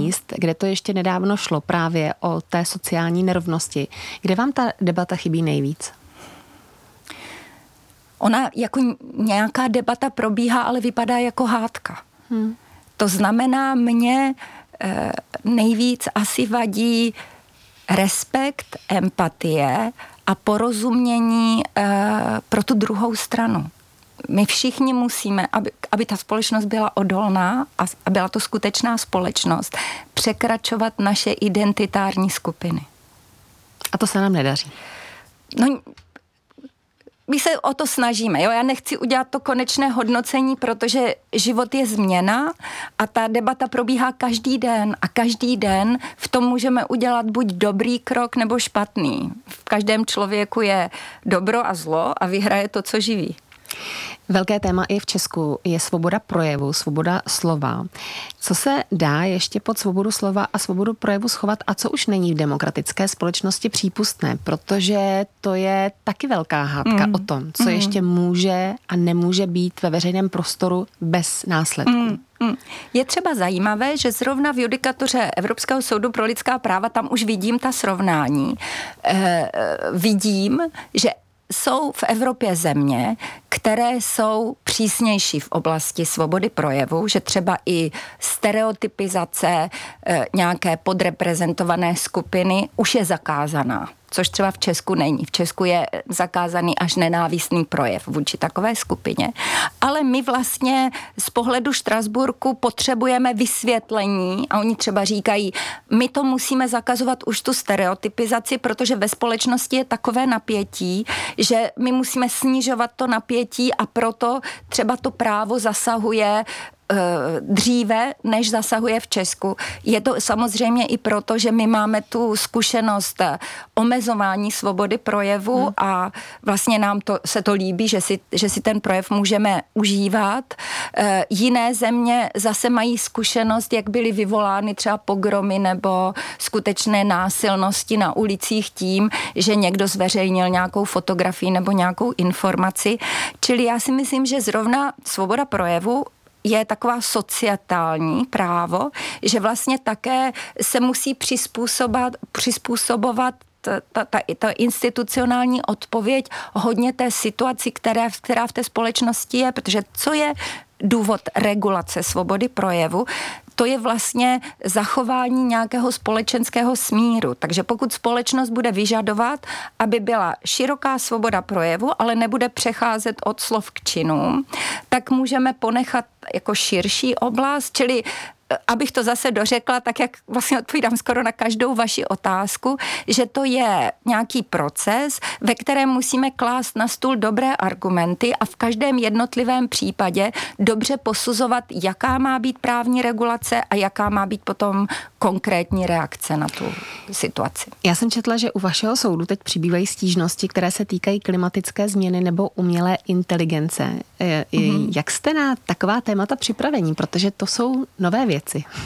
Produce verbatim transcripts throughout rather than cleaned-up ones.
míst, kde to ještě nedávno šlo právě o té sociální nerovnosti. Kde vám ta debata chybí nejvíc? Ona jako nějaká debata probíhá, ale vypadá jako hádka. Hmm. To znamená, mě e, nejvíc asi vadí respekt, empatie a porozumění e, pro tu druhou stranu. My všichni musíme, aby, aby ta společnost byla odolná a byla to skutečná společnost, překračovat naše identitární skupiny. A to se nám nedaří. No, my se o to snažíme. Jo? Já nechci udělat to konečné hodnocení, protože život je změna a ta debata probíhá každý den a každý den v tom můžeme udělat buď dobrý krok nebo špatný. V každém člověku je dobro a zlo a vyhraje to, co živí. Velké téma i v Česku je svoboda projevu, svoboda slova. Co se dá ještě pod svobodu slova a svobodu projevu schovat a co už není v demokratické společnosti přípustné? Protože to je taky velká hádka mm. o tom, co mm. ještě může a nemůže být ve veřejném prostoru bez následků. Mm. Mm. Je třeba zajímavé, že zrovna v judikatuře Evropského soudu pro lidská práva tam už vidím ta srovnání. E, vidím, že jsou v Evropě země, které jsou přísnější v oblasti svobody projevu, že třeba i stereotypizace e, nějaké podreprezentované skupiny už je zakázaná. Což třeba v Česku není. V Česku je zakázaný až nenávistný projev vůči takové skupině. Ale my vlastně z pohledu Štrasburku potřebujeme vysvětlení a oni třeba říkají, my to musíme zakazovat už tu stereotypizaci, protože ve společnosti je takové napětí, že my musíme snižovat to napětí a proto třeba to právo zasahuje dříve, než zasahuje v Česku. Je to samozřejmě i proto, že my máme tu zkušenost omezování svobody projevu hmm. a vlastně nám to, se to líbí, že si, že si ten projev můžeme užívat. E, jiné země zase mají zkušenost, jak byly vyvolány třeba pogromy nebo skutečné násilnosti na ulicích tím, že někdo zveřejnil nějakou fotografii nebo nějakou informaci. Čili já si myslím, že zrovna svoboda projevu je taková societální právo, že vlastně také se musí přizpůsobovat, přizpůsobovat ta, ta, ta, ta institucionální odpověď hodně té situaci, která, která v té společnosti je, protože co je důvod regulace svobody projevu, to je vlastně zachování nějakého společenského smíru. Takže pokud společnost bude vyžadovat, aby byla široká svoboda projevu, ale nebude přecházet od slov k činům, tak můžeme ponechat jako širší oblast, čili abych to zase dořekla, tak jak vlastně odpovídám skoro na každou vaši otázku, že to je nějaký proces, ve kterém musíme klást na stůl dobré argumenty a v každém jednotlivém případě dobře posuzovat, jaká má být právní regulace a jaká má být potom konkrétní reakce na tu situaci. Já jsem četla, že u vašeho soudu teď přibývají stížnosti, které se týkají klimatické změny nebo umělé inteligence. Mm-hmm. Jak jste na taková témata připravení? Protože to jsou nové věci.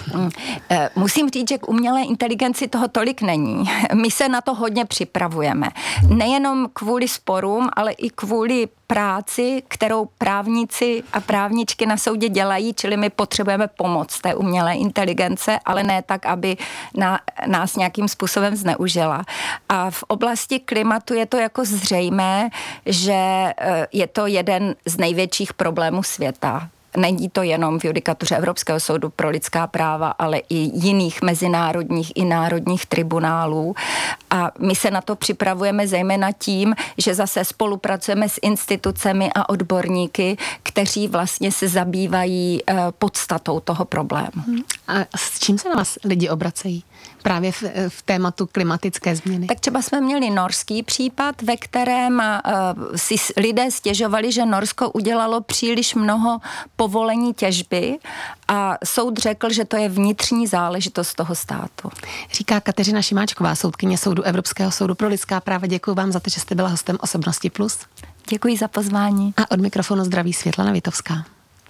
Musím říct, že k umělé inteligenci toho tolik není. My se na to hodně připravujeme. Nejenom kvůli sporům, ale i kvůli práci, kterou právníci a právničky na soudě dělají, čili my potřebujeme pomoc té umělé inteligence, ale ne tak, aby na, nás nějakým způsobem zneužila. A v oblasti klimatu je to jako zřejmé, že je to jeden z největších problémů světa. Není to jenom v judikatuře Evropského soudu pro lidská práva, ale i jiných mezinárodních i národních tribunálů. A my se na to připravujeme zejména tím, že zase spolupracujeme s institucemi a odborníky, kteří vlastně se zabývají podstatou toho problému. A s čím se na vás lidi obracejí? Právě v, v tématu klimatické změny. Tak třeba jsme měli norský případ, ve kterém uh, si lidé stěžovali, že Norsko udělalo příliš mnoho povolení těžby a soud řekl, že to je vnitřní záležitost toho státu. Říká Kateřina Šimáčková, soudkyně soudu Evropského soudu pro lidská práva. Děkuji vám za to, že jste byla hostem Osobnosti plus. Děkuji za pozvání. A od mikrofonu zdraví Světlana Vitovská.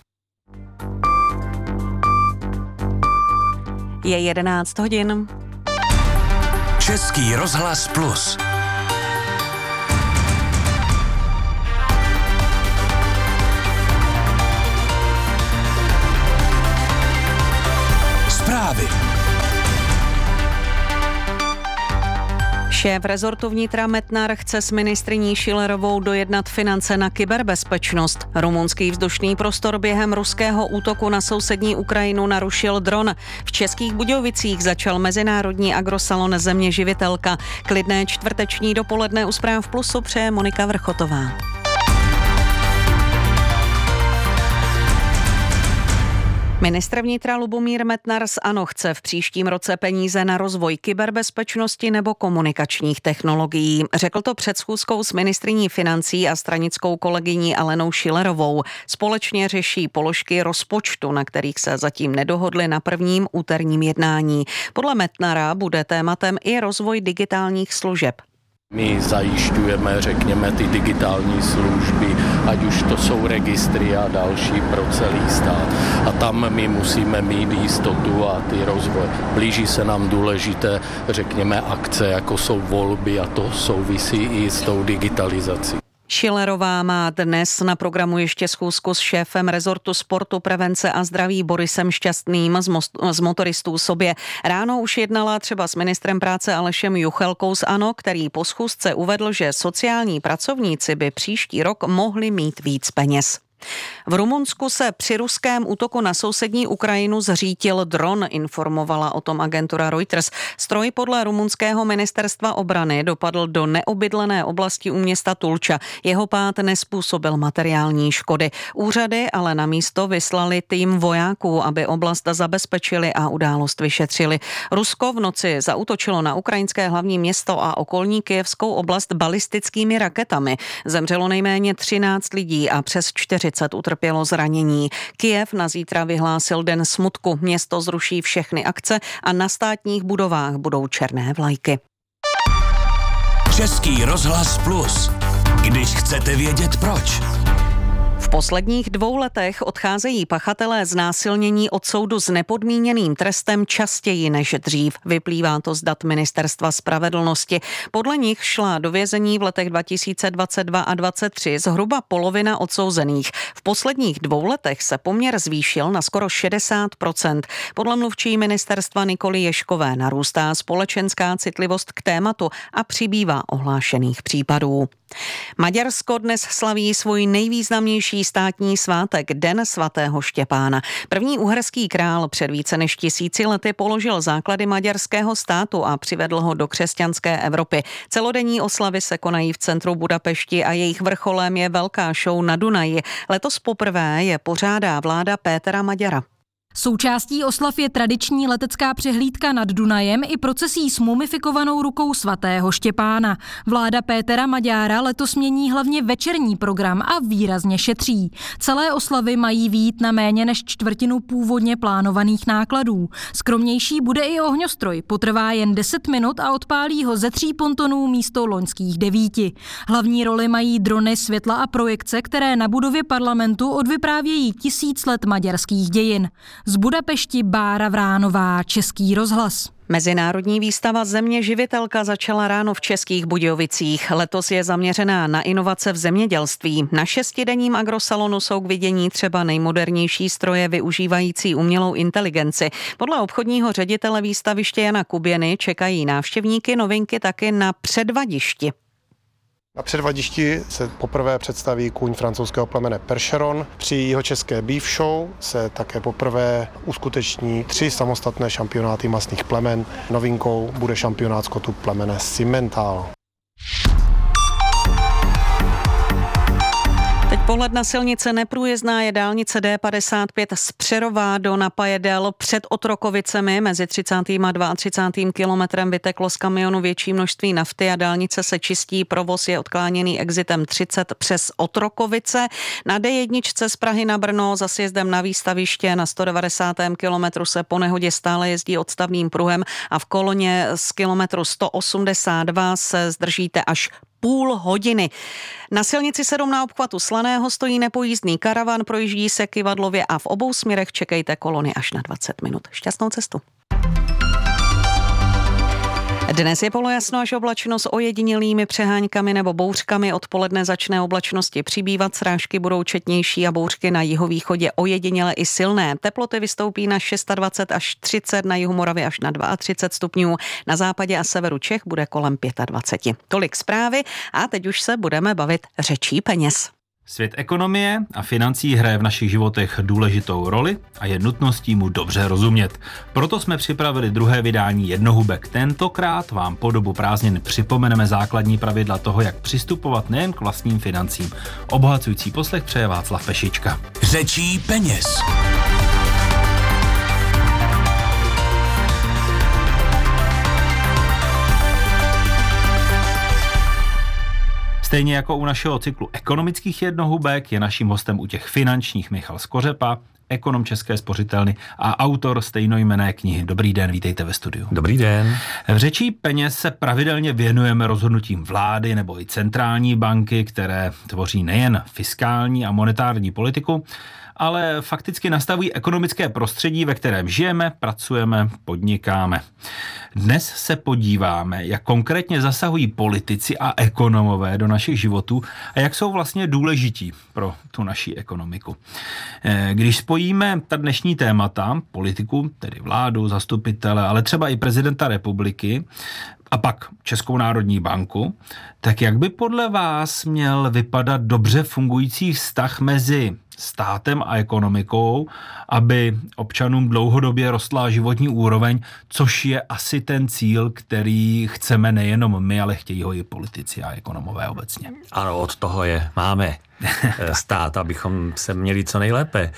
Je jedenáct hodin. Český rozhlas plus. Zprávy. Šéf rezortu vnitra Metnar chce s ministryní Schillerovou dojednat finance na kyberbezpečnost. Rumunský vzdušný prostor během ruského útoku na sousední Ukrajinu narušil dron. V Českých Budějovicích začal mezinárodní agrosalon Země živitelka. Klidné čtvrteční dopoledne u Zpráv Plusu přeje Monika Vrchotová. Ministr vnitra Lubomír Metnar z ANO chce v příštím roce peníze na rozvoj kyberbezpečnosti nebo komunikačních technologií. Řekl to před schůzkou s ministryní financí a stranickou kolegyní Alenou Schillerovou. Společně řeší položky rozpočtu, na kterých se zatím nedohodli na prvním úterním jednání. Podle Metnara bude tématem i rozvoj digitálních služeb. My zajišťujeme, řekněme, ty digitální služby, ať už to jsou registry a další pro celý stát. A tam my musíme mít jistotu a ty rozvoj. Blíží se nám důležité, řekněme, akce, jako jsou volby a to souvisí i s tou digitalizací. Schillerová má dnes na programu ještě schůzku s šéfem rezortu sportu, prevence a zdraví Borisem Šťastným z, most, z motoristů sobě. Ráno už jednala třeba s ministrem práce Alešem Juchelkou z ANO, který po schůzce uvedl, že sociální pracovníci by příští rok mohli mít víc peněz. V Rumunsku se při ruském útoku na sousední Ukrajinu zřítil dron, informovala o tom agentura Reuters. Stroj podle rumunského ministerstva obrany dopadl do neobydlené oblasti u města Tulča. Jeho pád nezpůsobil materiální škody. Úřady ale na místo vyslali tým vojáků, aby oblast zabezpečili a událost vyšetřili. Rusko v noci zaútočilo na ukrajinské hlavní město a okolní kyjevskou oblast balistickými raketami. Zemřelo nejméně třináct lidí a přes čtyřicet utrpělo zranění. Kyjev na zítra vyhlásil den smutku. Město zruší všechny akce a na státních budovách budou černé vlajky. Český rozhlas Plus. Když chcete vědět proč. V posledních dvou letech odcházejí pachatelé znásilnění od soudu s nepodmíněným trestem častěji než dřív. Vyplývá to z dat Ministerstva spravedlnosti. Podle nich šla do vězení v letech dva tisíce dvacet dva a dvacet tři zhruba polovina odsouzených. V posledních dvou letech se poměr zvýšil na skoro šedesát procent. Podle mluvčí ministerstva Nikoly Ješkové narůstá společenská citlivost k tématu a přibývá ohlášených případů. Maďarsko dnes slaví svůj nejvýznamnější státní svátek, Den svatého Štěpána. První uherský král před více než tisíci lety položil základy maďarského státu a přivedl ho do křesťanské Evropy. Celodenní oslavy se konají v centru Budapešti a jejich vrcholem je velká show na Dunaji. Letos poprvé je pořádá vláda Pétera Maďara. Součástí oslav je tradiční letecká přehlídka nad Dunajem i procesí s mumifikovanou rukou svatého Štěpána. Vláda Pétera Maďára letos mění hlavně večerní program a výrazně šetří. Celé oslavy mají vyjít na méně než čtvrtinu původně plánovaných nákladů. Skromnější bude i ohňostroj, potrvá jen deset minut a odpálí ho ze tří pontonů místo loňských devíti. Hlavní roli mají drony, světla a projekce, které na budově parlamentu odvyprávějí tisíc let maďarských dějin. Z Budapešti Bára Vránová, Český rozhlas. Mezinárodní výstava Země živitelka začala ráno v Českých Budějovicích. Letos je zaměřená na inovace v zemědělství. Na šestidenním agrosalonu jsou k vidění třeba nejmodernější stroje využívající umělou inteligenci. Podle obchodního ředitele výstaviště Jana Kuběny čekají návštěvníky novinky taky na předvadišti. Na předvadišti se poprvé představí kůň francouzského plemene Percheron. Při jeho české Beef Show se také poprvé uskuteční tři samostatné šampionáty masných plemen. Novinkou bude šampionát skotu plemene Simmental. Teď pohled na silnice. Neprůjezdná je dálnice D padesát pět z Přerova do Napajedel před Otrokovicemi. Mezi třicátým a třicátým druhým kilometrem vyteklo z kamionu větší množství nafty a dálnice se čistí. Provoz je odkláněný exitem třicet přes Otrokovice. Na D jedna z Prahy na Brno za sjezdem na výstaviště na sto devadesátém kilometru se po nehodě stále jezdí odstavným pruhem a v koloně z kilometru sto osmdesát dva se zdržíte až půl hodiny. Na silnici sedm na obchvatu Slaného stojí nepojízdný karavan, projíždí se kyvadlově a v obou směrech čekejte kolony až na dvacet minut. Šťastnou cestu. Dnes je polojasno až oblačno s ojedinělými přeháňkami nebo bouřkami. Odpoledne začne oblačnosti přibývat, srážky budou četnější a bouřky na jihovýchodě ojediněle i silné. Teploty vystoupí na dvacet šest až třicet, na jihu Moravy až na třicet dva stupňů. Na západě a severu Čech bude kolem dvacet pět. Tolik zprávy a teď už se budeme bavit řečí peněz. Svět ekonomie a financí hraje v našich životech důležitou roli a je nutností mu dobře rozumět. Proto jsme připravili druhé vydání Jednohubek. Tentokrát vám po dobu prázdnin připomeneme základní pravidla toho, jak přistupovat nejen k vlastním financím. Obohacující poslech přeje Václav Pešička. Řečí peněz. Stejně jako u našeho cyklu ekonomických jednohubek je naším hostem u těch finančních Michal Skořepa, ekonom České spořitelny a autor stejnojmenné knihy. Dobrý den, vítejte ve studiu. Dobrý den. V řečí peněz se pravidelně věnujeme rozhodnutím vlády nebo i centrální banky, které tvoří nejen fiskální a monetární politiku, ale fakticky nastavují ekonomické prostředí, ve kterém žijeme, pracujeme, podnikáme. Dnes se podíváme, jak konkrétně zasahují politici a ekonomové do našich životů a jak jsou vlastně důležití pro tu naši ekonomiku. Když spojíme ta dnešní témata, politiku, tedy vládu, zastupitele, ale třeba i prezidenta republiky, a pak Českou národní banku, tak jak by podle vás měl vypadat dobře fungující vztah mezi státem a ekonomikou, aby občanům dlouhodobě rostla životní úroveň, což je asi ten cíl, který chceme nejenom my, ale chtějí ho i politici a ekonomové obecně. Ano, od toho je máme stát, abychom se měli co nejlépe.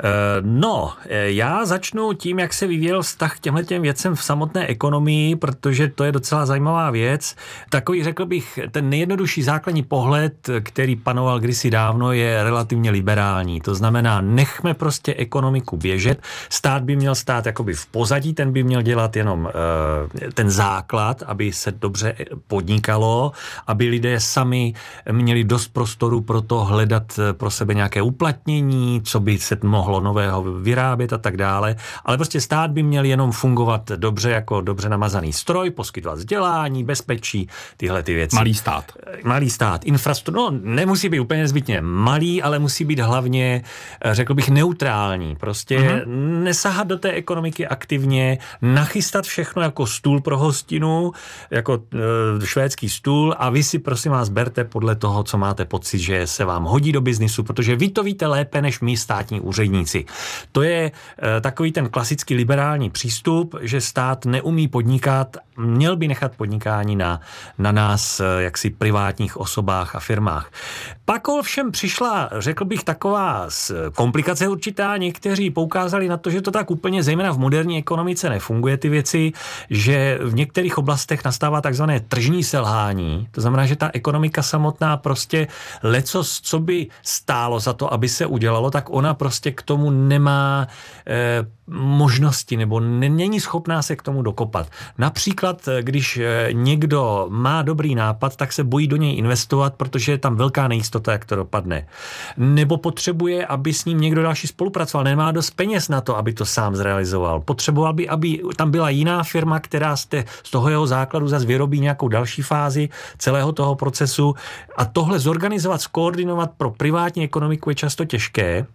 No, já začnu tím, jak se vyvíjel vztah k těmhletěm věcem v samotné ekonomii, protože to je docela zajímavá věc. Takový, řekl bych, ten nejjednodušší základní pohled, který panoval kdysi dávno, je relativně liberální. To znamená, nechme prostě ekonomiku běžet. Stát by měl stát jakoby v pozadí, ten by měl dělat jenom uh, ten základ, aby se dobře podnikalo, aby lidé sami měli dost prostoru pro to hledat pro sebe nějaké uplatnění, co by se mohlo nového vyrábět a tak dále. Ale prostě stát by měl jenom fungovat dobře jako dobře namazaný stroj, poskytovat vzdělání, bezpečí, tyhle ty věci. Malý stát. Malý stát. Infrastruktura, no nemusí být úplně nezbytně malý, ale musí být hlavně, řekl bych, neutrální. Prostě uh-huh. nesahat do té ekonomiky aktivně, nachystat všechno jako stůl pro hostinu, jako e, švédský stůl a vy si prosím vás berte podle toho, co máte pocit, že se vám hodí do biznisu, protože vy to víte lépe než my státní úředníci. To je e, takový ten klasický liberální přístup, že stát neumí podnikat, měl by nechat podnikání na, na nás, e, jaksi privátních osobách a firmách. Pak ovšem přišla, řekl bych, taková komplikace určitá. Někteří poukázali na to, že to tak úplně, zejména v moderní ekonomice, nefunguje ty věci, že v některých oblastech nastává takzvané tržní selhání. To znamená, že ta ekonomika samotná prostě lecos, co by stálo za to, aby se udělalo, tak ona prostě k tomu nemá eh, možnosti nebo není schopná se k tomu dokopat. Například, když někdo má dobrý nápad, tak se bojí do něj investovat, protože je tam velká nejistota, jak to dopadne. Nebo potřebuje, aby s ním někdo další spolupracoval. Nemá dost peněz na to, aby to sám zrealizoval. Potřeboval by, aby tam byla jiná firma, která z, té, z toho jeho základu zase vyrobí nějakou další fázi celého toho procesu. A tohle zorganizovat, skoordinovat pro privátní ekonomiku je často těžké.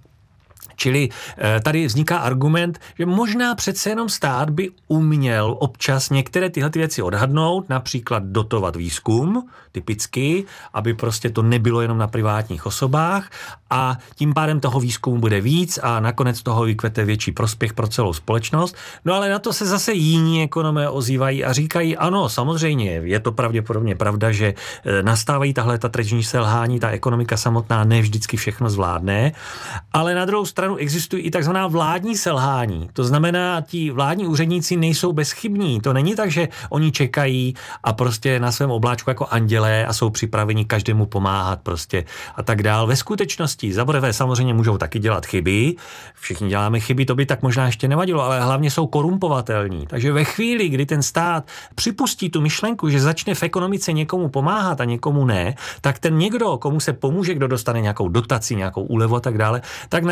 Čili tady vzniká argument, že možná přece jenom stát by uměl občas některé tyhle věci odhadnout, například dotovat výzkum, typicky, aby prostě to nebylo jenom na privátních osobách a tím pádem toho výzkumu bude víc a nakonec toho vykvete větší prospěch pro celou společnost. No ale na to se zase jiní ekonomé ozývají a říkají, ano, samozřejmě, je to pravděpodobně pravda, že nastávají tahle ta tržní selhání, ta ekonomika samotná ne vždycky všechno zvládne, ale na druhou stranu existují i takzvaná vládní selhání. To znamená, ti vládní úředníci nejsou bezchybní. To není tak, že oni čekají a prostě na svém obláčku jako andělé a jsou připraveni každému pomáhat prostě a tak dál. Ve skutečnosti za prvé samozřejmě můžou taky dělat chyby. Všichni děláme chyby, to by tak možná ještě nevadilo, ale hlavně jsou korumpovatelní. Takže ve chvíli, kdy ten stát připustí tu myšlenku, že začne v ekonomice někomu pomáhat a někomu ne, tak ten někdo, komu se pomůže, kdo dostane nějakou dotaci, nějakou úlevu a tak dále, tak najednou si může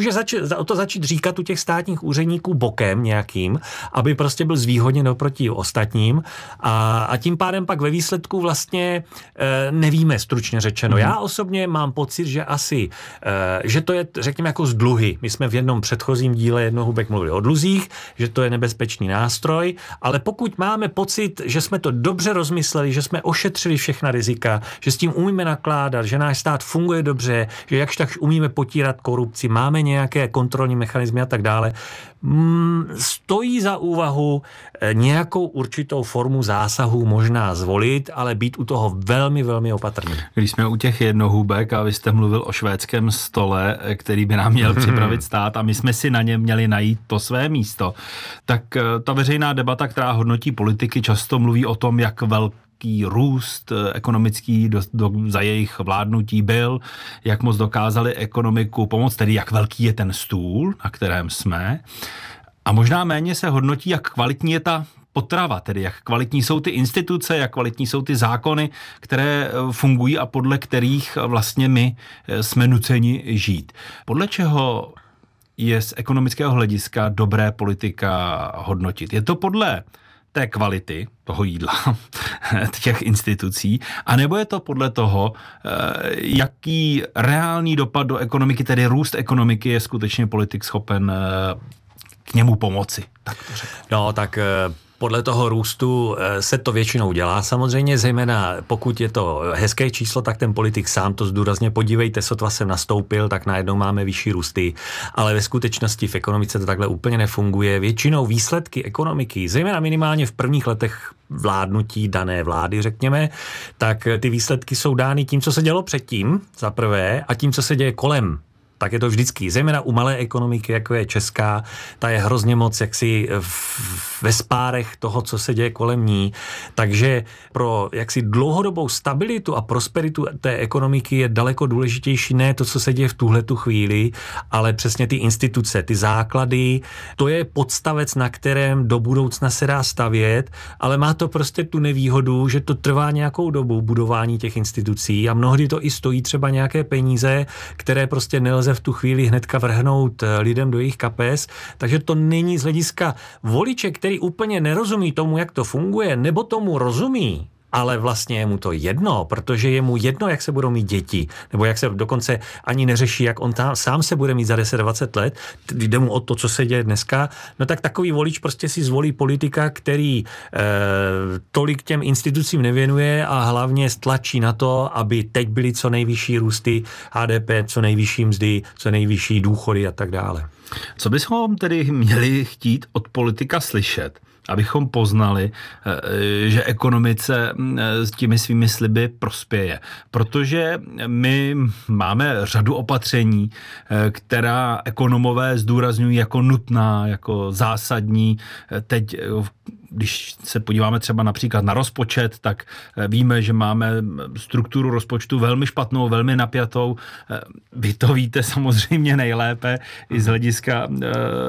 může zač- o to začít říkat u těch státních úředníků bokem nějakým, aby prostě byl zvýhodněn oproti ostatním a, a tím pádem pak ve výsledku vlastně e, nevíme, stručně řečeno. Mm. Já osobně mám pocit, že asi, e, že to je, řekněme, jako z dluhy. My jsme v jednom předchozím díle Jednohubek mluvili o dluzích, že to je nebezpečný nástroj, ale pokud máme pocit, že jsme to dobře rozmysleli, že jsme ošetřili všechna rizika, že s tím umíme nakládat, že náš stát funguje dobře, že jakž tak umíme potírat korupci, máme nějaké kontrolní mechanismy a tak dále, mm, stojí za úvahu nějakou určitou formu zásahu možná zvolit, ale být u toho velmi, velmi opatrný. Když jsme u těch jednohubek a vy jste mluvil o švédském stole, který by nám měl připravit stát a my jsme si na něm měli najít to své místo, tak ta veřejná debata, která hodnotí politiky, často mluví o tom, jak velký růst ekonomický do, do, za jejich vládnutí byl, jak moc dokázali ekonomiku pomoct, tedy jak velký je ten stůl, na kterém jsme. A možná méně se hodnotí, jak kvalitní je ta potrava, tedy jak kvalitní jsou ty instituce, jak kvalitní jsou ty zákony, které fungují a podle kterých vlastně my jsme nuceni žít. Podle čeho je z ekonomického hlediska dobré politika hodnotit? Je to podle té kvality toho jídla, těch institucí, anebo je to podle toho, jaký reálný dopad do ekonomiky, tedy růst ekonomiky, je skutečně politik schopen k němu pomoci? Tak to řeknu. No, tak podle toho růstu se to většinou dělá samozřejmě, zejména pokud je to hezké číslo, tak ten politik sám to zdůrazně, podívejte, sotva jsem nastoupil, tak najednou máme vyšší růsty, ale ve skutečnosti v ekonomice to takhle úplně nefunguje. Většinou výsledky ekonomiky, zejména minimálně v prvních letech vládnutí dané vlády, řekněme, tak ty výsledky jsou dány tím, co se dělo předtím, za prvé, a tím, co se děje kolem. Tak je to vždycky, zejména u malé ekonomiky, jako je česká, ta je hrozně moc jaksi v, ve spárech toho, co se děje kolem ní. Takže pro jaksi dlouhodobou stabilitu a prosperitu té ekonomiky je daleko důležitější ne to, co se děje v tuhletu chvíli, ale přesně ty instituce, ty základy. To je podstavec, na kterém do budoucna se dá stavět, ale má to prostě tu nevýhodu, že to trvá nějakou dobu budování těch institucí a mnohdy to i stojí třeba nějaké peníze, které prostě nelze v tu chvíli hnedka vrhnout lidem do jejich kapes, takže to není z hlediska voliče, který úplně nerozumí tomu, jak to funguje, nebo tomu rozumí, ale vlastně je mu to jedno, protože je mu jedno, jak se budou mít děti, nebo jak se dokonce ani neřeší, jak on tam sám se bude mít za deset dvacet let, jde mu o to, co se děje dneska, no tak takový volič prostě si zvolí politika, který e, tolik těm institucím nevěnuje a hlavně stlačí na to, aby teď byly co nejvyšší růsty H D P, co nejvyšší mzdy, co nejvyšší důchody a tak dále. Co bychom tedy měli chtít od politika slyšet, abychom poznali, že ekonomice s těmi svými sliby prospěje? Protože my máme řadu opatření, která ekonomové zdůrazňují jako nutná, jako zásadní. Teď, když se podíváme třeba například na rozpočet, tak víme, že máme strukturu rozpočtu velmi špatnou, velmi napjatou. Vy to víte samozřejmě nejlépe i z hlediska e,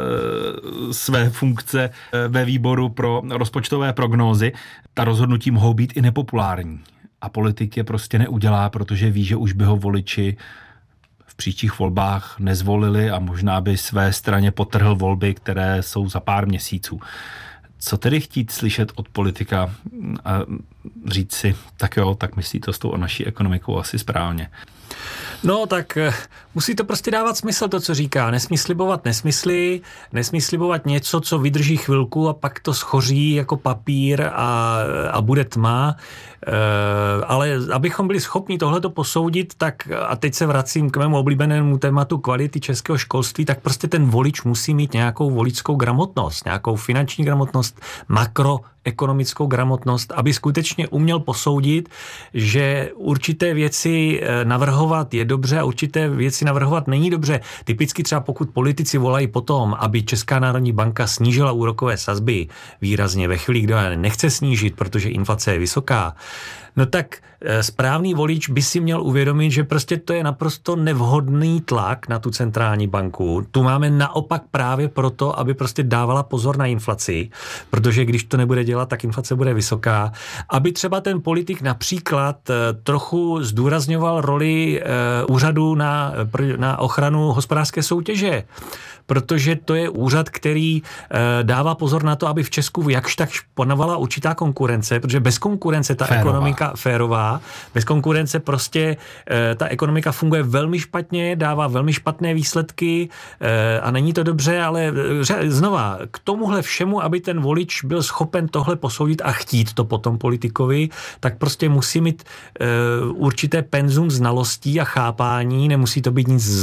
své funkce ve výboru pro rozpočtové prognózy. Ta rozhodnutí mohou být i nepopulární. A politik je prostě neudělá, protože ví, že už by ho voliči v příštích volbách nezvolili a možná by své straně potrhl volby, které jsou za pár měsíců. Co tedy chtít slyšet od politika a říct si, tak jo, tak myslí to s tou naší ekonomikou asi správně? No tak musí to prostě dávat smysl, to, co říká. Nesmí slibovat nesmysly, nesmí slibovat něco, co vydrží chvilku a pak to schoří jako papír a, a bude tma. E, ale abychom byli schopni tohleto posoudit, tak a teď se vracím k mému oblíbenému tématu kvality českého školství, tak prostě ten volič musí mít nějakou voličskou gramotnost, nějakou finanční gramotnost, makroekonomickou gramotnost, aby skutečně uměl posoudit, že určité věci navrhovat je dobře a určité věci navrhovat není dobře. Typicky třeba pokud politici volají potom, aby Česká národní banka snížila úrokové sazby výrazně ve chvíli, kdy nechce snížit, protože inflace je vysoká, no tak správný volič by si měl uvědomit, že prostě to je naprosto nevhodný tlak na tu centrální banku. Tu máme naopak právě proto, aby prostě dávala pozor na inflaci, protože když to nebude dělat, tak inflace bude vysoká. Aby třeba ten politik například trochu zdůrazňoval roli úřadu na, na ochranu hospodářské soutěže, protože to je úřad, který e, dává pozor na to, aby v Česku jakž tak panovala určitá konkurence, protože bez konkurence ta férová. ekonomika férová, bez konkurence prostě e, ta ekonomika funguje velmi špatně, dává velmi špatné výsledky e, a není to dobře, ale e, znova, k tomuhle všemu, aby ten volič byl schopen tohle posoudit a chtít to potom politikovi, tak prostě musí mít e, určité penzum znalostí a chápání, nemusí to být nic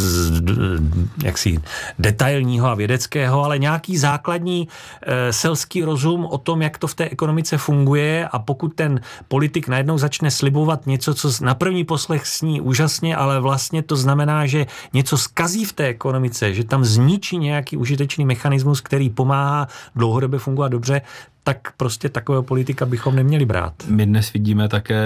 jaksi detailního a vědeckého, ale nějaký základní e, selský rozum o tom, jak to v té ekonomice funguje, a pokud ten politik najednou začne slibovat něco, co na první poslech sní úžasně, ale vlastně to znamená, že něco zkazí v té ekonomice, že tam zničí nějaký užitečný mechanismus, který pomáhá dlouhodobě fungovat dobře, tak prostě takového politika bychom neměli brát. My dnes vidíme také,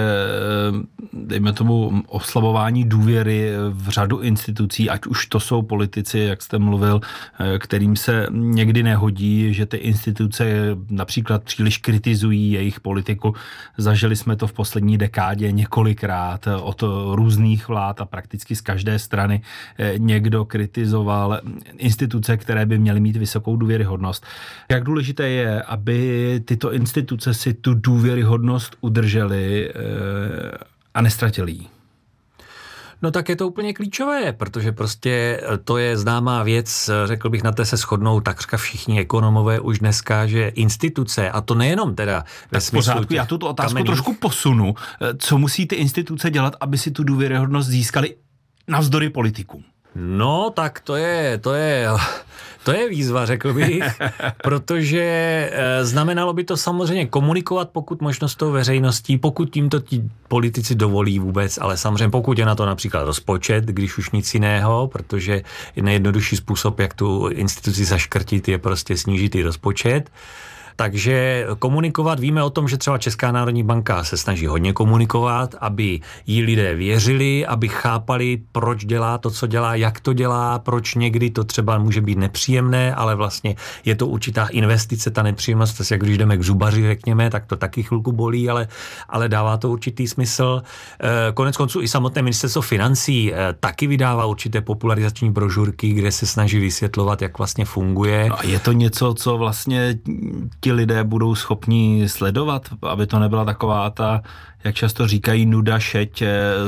dejme tomu, oslabování důvěry v řadu institucí, ať už to jsou politici, jak jste mluvil, kterým se někdy nehodí, že ty instituce například příliš kritizují jejich politiku. Zažili jsme to v poslední dekádě několikrát od různých vlád a prakticky z každé strany někdo kritizoval instituce, které by měly mít vysokou důvěryhodnost. Jak důležité je, aby tyto instituce si tu důvěryhodnost udržely a nestratili ji? No tak je to úplně klíčové, protože prostě to je známá věc, řekl bych, na té se shodnou takřka všichni ekonomové už dneska, že instituce, a to nejenom teda ve smyslu... Pořádku, já tuto otázku kamenných... trošku posunu. Co musí ty instituce dělat, aby si tu důvěryhodnost získali navzdory politikům? No, tak to je, to je, to je výzva, řekl bych, protože e, znamenalo by to samozřejmě komunikovat, pokud možno s tou veřejností, pokud tím to ti politici dovolí vůbec, ale samozřejmě pokud je na to například rozpočet, když už nic jiného, protože nejjednodušší způsob, jak tu instituci zaškrtit, je prostě snížit i rozpočet. Takže komunikovat, víme o tom, že třeba Česká národní banka se snaží hodně komunikovat, aby jí lidé věřili, aby chápali, proč dělá to, co dělá, jak to dělá, proč někdy to třeba může být nepříjemné, ale vlastně je to určitá investice, ta nepříjemnost, jak když jdeme k zubaři, řekněme, tak to taky chvilku bolí, ale, ale dává to určitý smysl. Konec konců i samotné ministerstvo financí taky vydává určité popularizační brožurky, kde se snaží vysvětlovat, jak vlastně funguje. A je to něco, co vlastně ti lidé budou schopni sledovat, aby to nebyla taková ta, jak často říkají, nuda, šeť,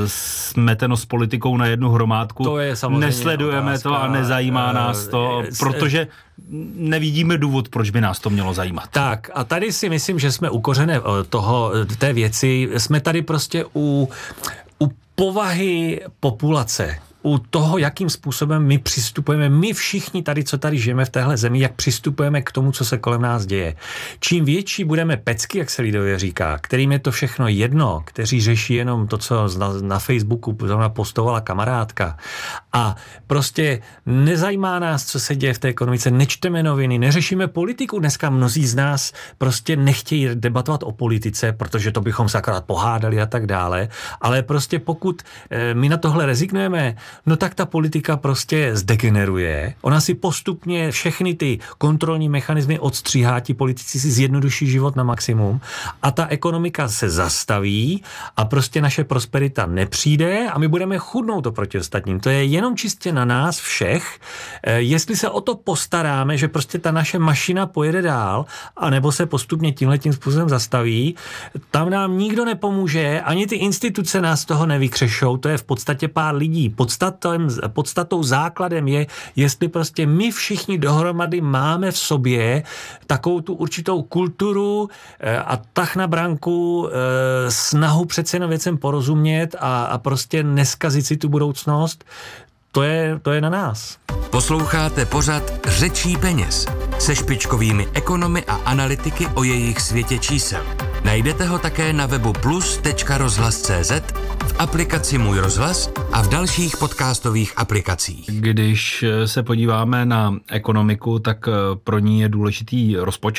smeteno s politikou na jednu hromádku. To je samozřejmě Nesledujeme otázka, to a nezajímá nás to, protože nevidíme důvod, proč by nás to mělo zajímat. Tak a tady si myslím, že jsme u kořene toho, té věci, jsme tady prostě u, u povahy populace, u toho, jakým způsobem my přistupujeme, my všichni tady, co tady žijeme v téhle zemi, jak přistupujeme k tomu, co se kolem nás děje. Čím větší budeme pecky, jak se lidově říká, kterým je to všechno jedno, kteří řeší jenom to, co na, na Facebooku postovala kamarádka, a prostě nezajímá nás, co se děje v té ekonomice, nečteme noviny, neřešíme politiku. Dneska mnozí z nás prostě nechtějí debatovat o politice, protože to bychom se akorát pohádali a tak dále, ale prostě pokud e, my na tohle rezignujeme, no tak ta politika prostě zdegeneruje. Ona si postupně všechny ty kontrolní mechanismy odstříhá, ti politici si zjednoduší život na maximum a ta ekonomika se zastaví a prostě naše prosperita nepřijde a my budeme chudnout oproti ostatním. To je jenom čistě na nás všech, jestli se o to postaráme, že prostě ta naše mašina pojede dál, anebo se postupně tímhletím způsobem zastaví, tam nám nikdo nepomůže, ani ty instituce nás toho nevykřešou, to je v podstatě pár lidí. Podstatou, podstatou základem je, jestli prostě my všichni dohromady máme v sobě takovou tu určitou kulturu a tah na branku, snahu přece jenom věcem porozumět a, a prostě neskazit si tu budoucnost. To je, to je na nás. Posloucháte pořad Řečí peněz se špičkovými ekonomy a analytiky o jejich světě čísel. Najdete ho také na webu plus tečka rozhlas tečka cé zet, v aplikaci Můj rozhlas a v dalších podcastových aplikacích. Když se podíváme na ekonomiku, tak pro ní je důležitý rozpočet.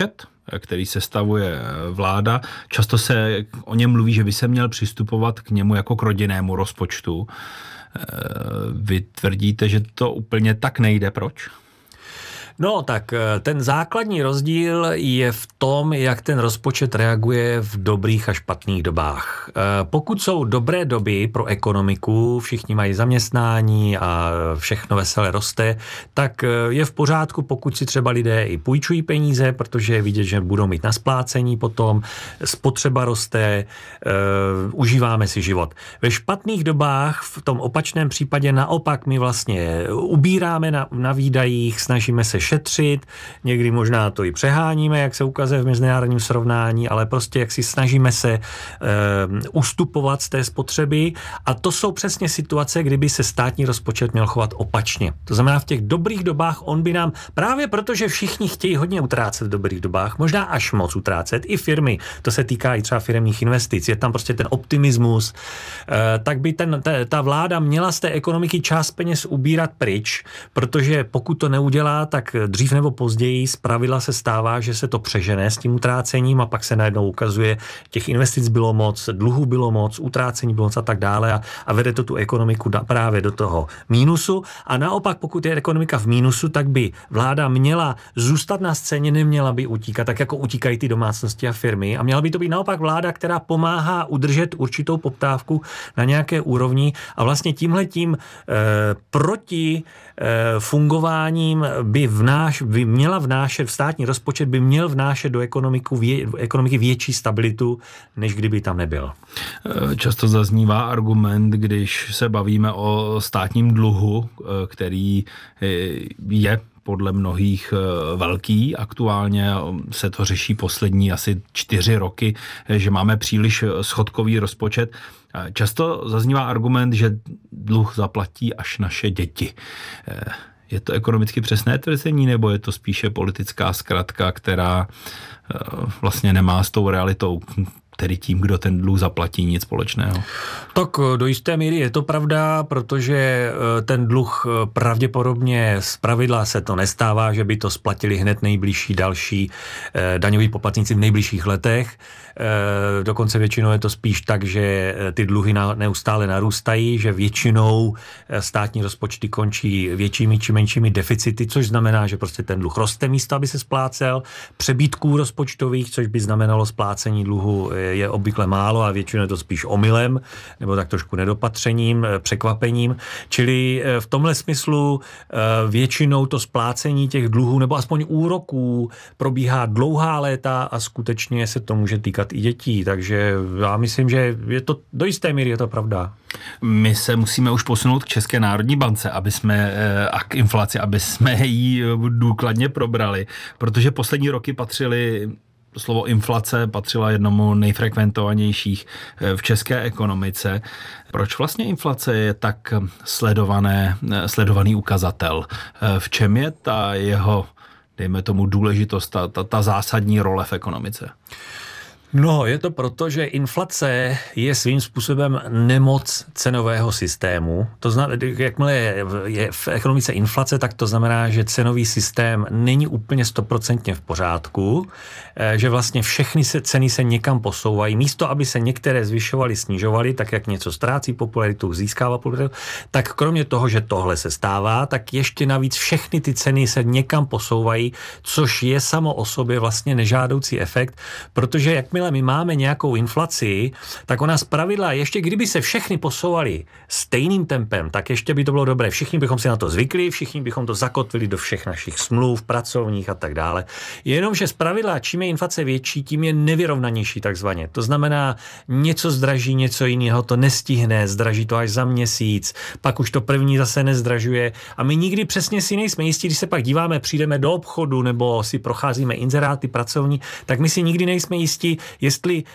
který sestavuje vláda. Často se o něm mluví, že by se měl přistupovat k němu jako k rodinnému rozpočtu. Vy tvrdíte, že to úplně tak nejde. Proč? No tak ten základní rozdíl je v tom, jak ten rozpočet reaguje v dobrých a špatných dobách. Pokud jsou dobré doby pro ekonomiku, všichni mají zaměstnání a všechno vesele roste, tak je v pořádku, pokud si třeba lidé i půjčují peníze, protože je vidět, že budou mít na splácení potom, spotřeba roste, uh, užíváme si život. Ve špatných dobách, v tom opačném případě naopak my vlastně ubíráme na, na výdajích, snažíme se šetřit, někdy možná to i přeháníme, jak se ukazuje v mezinárodním srovnání, ale prostě jak si snažíme se e, ustupovat z té spotřeby a to jsou přesně situace, kdyby se státní rozpočet měl chovat opačně. To znamená v těch dobrých dobách on by nám, právě protože všichni chtějí hodně utrácet v dobrých dobách, možná až moc utrácet, i firmy, to se týká i třeba firemních investic, je tam prostě ten optimismus, e, tak by ten, ta, ta vláda měla z té ekonomiky část peněz ubírat pryč, protože pokud to neudělá, tak dřív nebo později zpravidla se stává, že se to přežene s tím utrácením a pak se najednou ukazuje, těch investic bylo moc, dluhů bylo moc, utrácení bylo moc a tak dále a, a vede to tu ekonomiku da, právě do toho mínusu. A naopak, pokud je ekonomika v mínusu, tak by vláda měla zůstat na scéně, neměla by utíkat, tak jako utíkají ty domácnosti a firmy. A měla by to být naopak vláda, která pomáhá udržet určitou poptávku na nějaké úrovni a vlastně tímhletím eh, proti eh, fungováním by vnáš, by měla vnášet, státní rozpočet by měl vnášet do ekonomiku vě, ekonomiky větší stabilitu, než kdyby tam nebyl. Často zaznívá argument, když se bavíme o státním dluhu, který je podle mnohých velký. Aktuálně se to řeší poslední asi čtyři roky, že máme příliš schodkový rozpočet. Často zaznívá argument, že dluh zaplatí až naše děti. Je to ekonomicky přesné tvrzení, nebo je to spíše politická zkratka, která vlastně nemá s tou realitou, tedy tím, kdo ten dluh zaplatí, nic společného? Tak do jisté míry je to pravda, protože ten dluh pravděpodobně zpravidla se to nestává, že by to splatili hned nejbližší další daňoví poplatníci v nejbližších letech. Dokonce většinou je to spíš tak, že ty dluhy neustále narůstají, že většinou státní rozpočty končí většími či menšími deficity, což znamená, že prostě ten dluh roste místo, aby se splácel. Přebytků rozpočtových, což by znamenalo splácení dluhu, je obvykle málo a většinou je to spíš omylem, nebo tak trošku nedopatřením, překvapením. Čili v tomhle smyslu většinou to splácení těch dluhů, nebo aspoň úroků, probíhá dlouhá léta a skutečně se to může týkat i dětí. Takže já myslím, že je to do jisté míry je to pravda. My se musíme už posunout k České národní bance, aby jsme a k inflaci, aby jsme ji důkladně probrali, protože poslední roky patřily slovo inflace patřila jednomu nejfrekventovanějších v české ekonomice. Proč vlastně inflace je tak sledované, sledovaný ukazatel? V čem je ta jeho, dejme tomu, důležitost, ta, ta, ta zásadní role v ekonomice? No, je to proto, že inflace je svým způsobem nemoc cenového systému. To znamená, jakmile je v ekonomice inflace, tak to znamená, že cenový systém není úplně stoprocentně v pořádku, že vlastně všechny se, ceny se někam posouvají. Místo, aby se některé zvyšovaly, snižovaly, tak jak něco ztrácí popularitu, získává popularitu, tak kromě toho, že tohle se stává, tak ještě navíc všechny ty ceny se někam posouvají, což je samo o sobě vlastně nežádoucí efekt, protože jakmile my máme nějakou inflaci, tak ona zpravidla, ještě kdyby se všechny posouvaly stejným tempem, tak ještě by to bylo dobré. Všichni bychom si na to zvykli, všichni bychom to zakotvili do všech našich smluv, pracovních a tak dále. Jenomže zpravidla, čím je inflace větší, tím je nevyrovnanější takzvaně. To znamená, něco zdraží, něco jiného to nestihne, zdraží to až za měsíc, pak už to první zase nezdražuje a my nikdy přesně si nejsme jistí, když se pak díváme, přijdeme do obchodu nebo si procházíme inzeráty pracovní, tak my si nikdy nejsme jistí, jestli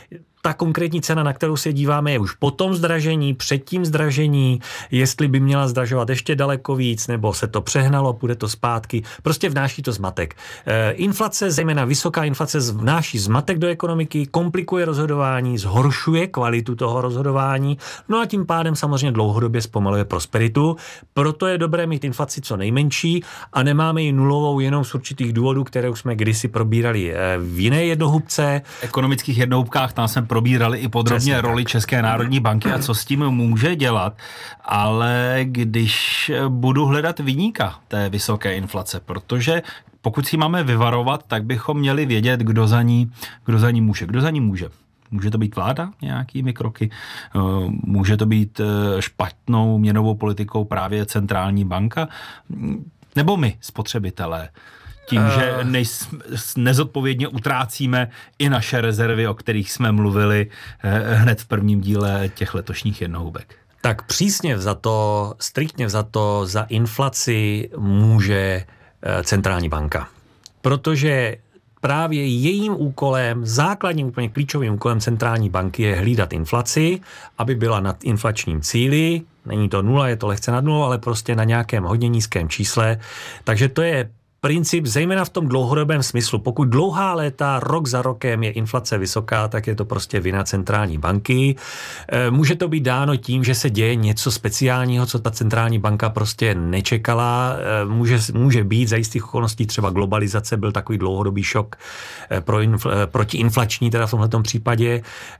ta konkrétní cena, na kterou se díváme, je už po tom zdražení, před tím zdražení, jestli by měla zdražovat ještě daleko víc, nebo se to přehnalo, půjde to zpátky. Prostě vnáší to zmatek. E, inflace, zejména vysoká inflace, vnáší zmatek do ekonomiky, komplikuje rozhodování, zhoršuje kvalitu toho rozhodování, no a tím pádem samozřejmě dlouhodobě zpomaluje prosperitu. Proto je dobré mít inflaci co nejmenší a nemáme ji nulovou jenom z určitých důvodů, které už jsme kdysi probírali v jiné jednohubce. V ekonomických jednohubkách tam jsme probírali i podrobně Přesně roli tak. České národní banky a co s tím může dělat, ale když budu hledat viníka té vysoké inflace, protože pokud si máme vyvarovat, tak bychom měli vědět, kdo za ní, kdo za ní může. Kdo za ní může? Může to být vláda nějakými kroky, může to být špatnou měnovou politikou právě centrální banka, nebo my, spotřebitelé. Tím, že nejsme, nezodpovědně utrácíme i naše rezervy, o kterých jsme mluvili hned v prvním díle těch letošních jednohubek. Tak přísně vzato, striktně vzato za inflaci může centrální banka. Protože právě jejím úkolem, základním úplně klíčovým úkolem centrální banky je hlídat inflaci, aby byla nad inflačním cíli. Není to nula, je to lehce nad nulou, ale prostě na nějakém hodně nízkém čísle. Takže to je princip, zejména v tom dlouhodobém smyslu. Pokud dlouhá léta, rok za rokem je inflace vysoká, tak je to prostě vina centrální banky. Může to být dáno tím, že se děje něco speciálního, co ta centrální banka prostě nečekala. Může, může být za jistých okolností třeba globalizace, byl takový dlouhodobý šok pro infl, protiinflační, teda v tomhletom případě.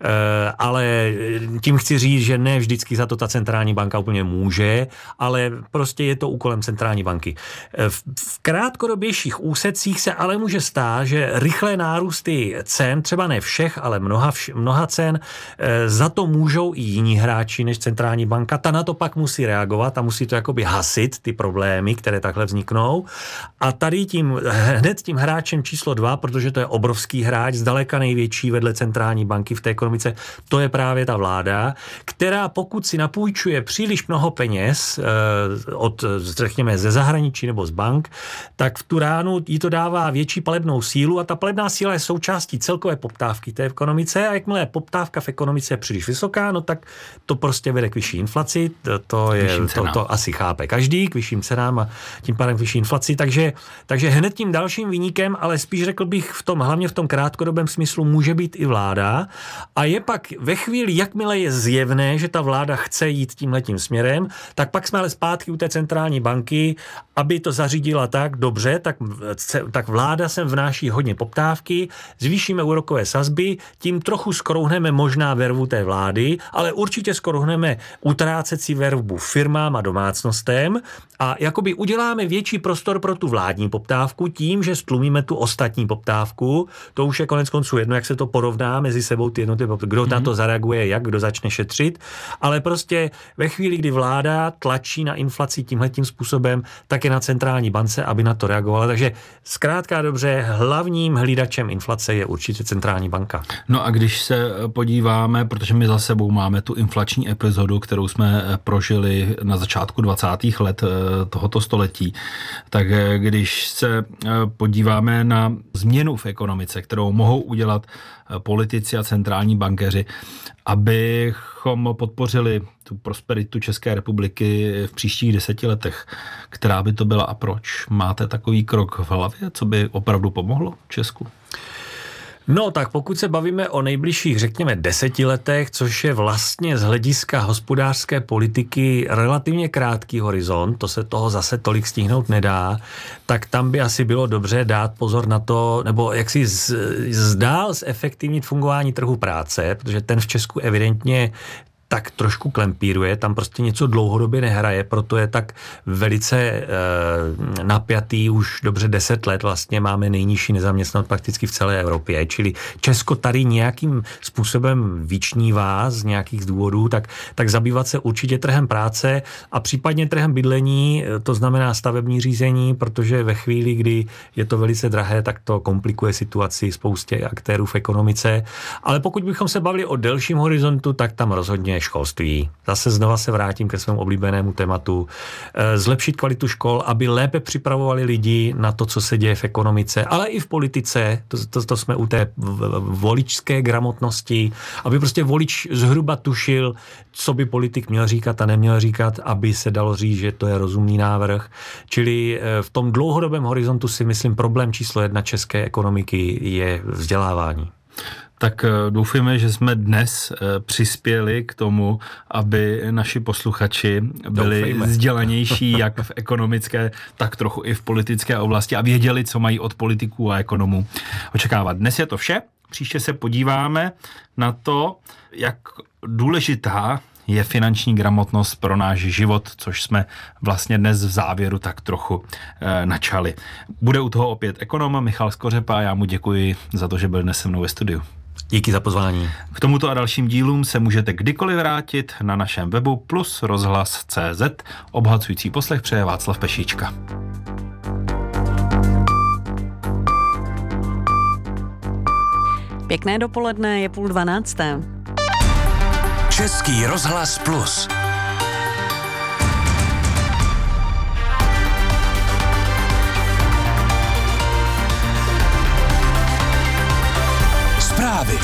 Ale tím chci říct, že ne vždycky za to ta centrální banka úplně může, ale prostě je to úkolem centrální banky. V krátkodobě běžších úsecích se ale může stát, že rychlé nárůsty cen, třeba ne všech, ale mnoha, vš- mnoha cen, e, za to můžou i jiní hráči než centrální banka. Ta na to pak musí reagovat a musí to jakoby hasit ty problémy, které takhle vzniknou. A tady tím, hned tím hráčem číslo dva, protože to je obrovský hráč, zdaleka největší vedle centrální banky v té ekonomice, to je právě ta vláda, která pokud si napůjčuje příliš mnoho peněz e, od, řekněme, ze zahraničí nebo z bank, tak v tu ránu jí to dává větší palebnou sílu a ta palebná síla je součástí celkové poptávky té ekonomice a jakmile je poptávka v ekonomice je příliš vysoká, no tak to prostě vede k vyšší inflaci, to, to, je, to, to asi chápe každý, k vyšším cenám a tím pádem k vyšší inflaci, takže, takže hned tím dalším viníkem, ale spíš řekl bych v tom, hlavně v tom krátkodobém smyslu může být i vláda a je pak ve chvíli, jakmile je zjevné, že ta vláda chce jít tímhletím směrem, tak pak jsme ale zpátky u té centrální banky, aby to zařídila tak dobře, tak, tak vláda sem vnáší hodně poptávky, zvýšíme úrokové sazby, tím trochu skrouhneme možná vervu té vlády, ale určitě skrouhneme utrácecí vervu firmám a domácnostem a jakoby uděláme větší prostor pro tu vládní poptávku tím, že stlumíme tu ostatní poptávku. To už je konec konců jedno, jak se to porovná mezi sebou ty jednotlivé, kdo mm-hmm. na to zareaguje, jak, kdo začne šetřit, ale prostě ve chvíli, kdy vláda tlačí na inflaci tímhletím způsobem, tak je na centrální bance, aby na to reagovala. Takže zkrátka dobře, hlavním hlídačem inflace je určitě centrální banka. No a když se podíváme, protože my za sebou máme tu inflační epizodu, kterou jsme prožili na začátku dvacátých let tohoto století, tak když se podíváme na změnu v ekonomice, kterou mohou udělat politici a centrální bankéři, abychom podpořili tu prosperitu České republiky v příštích deseti letech. Která by to byla a proč? Máte takový krok v hlavě, co by opravdu pomohlo Česku? No tak pokud se bavíme o nejbližších, řekněme, deseti letech, což je vlastně z hlediska hospodářské politiky relativně krátký horizont, to se toho zase tolik stihnout nedá, tak tam by asi bylo dobře dát pozor na to, nebo jak si zdál zefektivnit fungování trhu práce, protože ten v Česku evidentně tak trošku klempíruje, tam prostě něco dlouhodobě nehraje, proto je tak velice e, napjatý už dobře deset let, vlastně máme nejnižší nezaměstnanost prakticky v celé Evropě, čili Česko tady nějakým způsobem vyčnívá z nějakých důvodů, tak, tak zabývat se určitě trhem práce a případně trhem bydlení, to znamená stavební řízení, protože ve chvíli, kdy je to velice drahé, tak to komplikuje situaci spoustě aktérů v ekonomice, ale pokud bychom se bavili o delším horizontu, tak tam rozhodně samozřejmě školství. Zase znova se vrátím ke svému oblíbenému tématu. Zlepšit kvalitu škol, aby lépe připravovali lidi na to, co se děje v ekonomice, ale i v politice. To, to, to jsme u té voličské gramotnosti, aby prostě volič zhruba tušil, co by politik měl říkat a neměl říkat, aby se dalo říct, že to je rozumný návrh. Čili v tom dlouhodobém horizontu si myslím, problém číslo jedna české ekonomiky je vzdělávání. Tak doufujeme, že jsme dnes přispěli k tomu, aby naši posluchači byli Doufejme. vzdělanější jak v ekonomické, tak trochu i v politické oblasti a věděli, co mají od politiků a ekonomů očekávat. Dnes je to vše. Příště se podíváme na to, jak důležitá je finanční gramotnost pro náš život, což jsme vlastně dnes v závěru tak trochu e, načali. Bude u toho opět ekonom Michal Skořepa a já mu děkuji za to, že byl dnes se mnou ve studiu. Díky za pozvání. K tomuto a dalším dílům se můžete kdykoliv vrátit na našem webu plus rozhlas tečka cé zet. Obhacující poslech přeje Václav Pešíčka. Pěkné dopoledne, je půl dvanácté. Český rozhlas plus. Zprávy.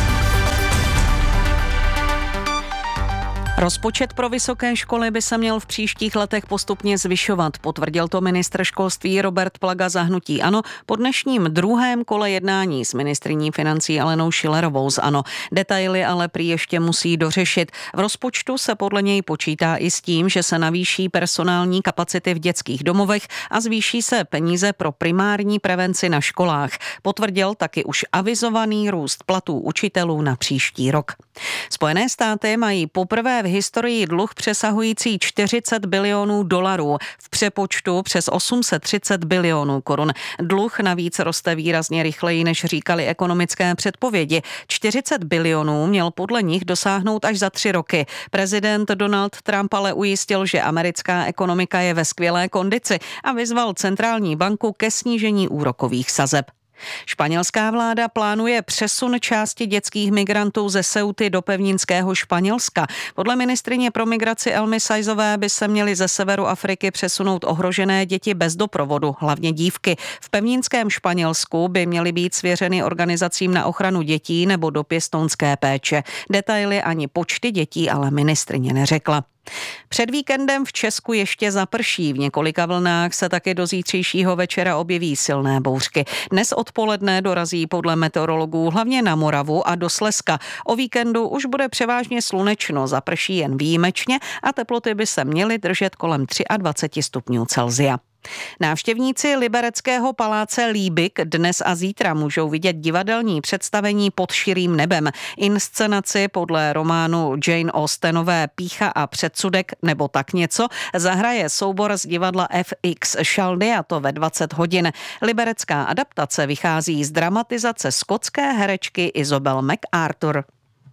Rozpočet pro vysoké školy by se měl v příštích letech postupně zvyšovat, potvrdil to ministr školství Robert Plaga za hnutí ANO po dnešním druhém kole jednání s ministryní financí Alenou Schillerovou z ANO. Detaily ale prý ještě musí dořešit. V rozpočtu se podle něj počítá i s tím, že se navýší personální kapacity v dětských domovech a zvýší se peníze pro primární prevenci na školách. Potvrdil taky už avizovaný růst platů učitelů na příští rok. Spojené státy mají poprvé v historii dluh přesahující čtyřicet bilionů dolarů, v přepočtu přes osm set třicet bilionů korun. Dluh navíc roste výrazně rychleji, než říkali ekonomické předpovědi. čtyřicet bilionů měl podle nich dosáhnout až za tři roky. Prezident Donald Trump ale ujistil, že americká ekonomika je ve skvělé kondici a vyzval centrální banku ke snížení úrokových sazeb. Španělská vláda plánuje přesun části dětských migrantů ze Ceuty do pevninského Španělska. Podle ministryně pro migraci Elmy Saizové by se měly ze severu Afriky přesunout ohrožené děti bez doprovodu, hlavně dívky. V pevninském Španělsku by měly být svěřeny organizacím na ochranu dětí nebo do pěstounské péče. Detaily ani počty dětí ale ministryně neřekla. Před víkendem v Česku ještě zaprší. V několika vlnách se také do zítřejšího večera objeví silné bouřky. Dnes odpoledne dorazí podle meteorologů hlavně na Moravu a do Slezska. O víkendu už bude převážně slunečno, zaprší jen výjimečně a teploty by se měly držet kolem dvacet tři stupňů Celsia. Návštěvníci libereckého paláce Líbik dnes a zítra můžou vidět divadelní představení Pod širým nebem. Inscenaci podle románu Jane Austenové Pýcha a předsudek nebo tak něco zahraje soubor z divadla F X Shaldy, a to ve dvacet hodin. Liberecká adaptace vychází z dramatizace skotské herečky Isobel MacArthur.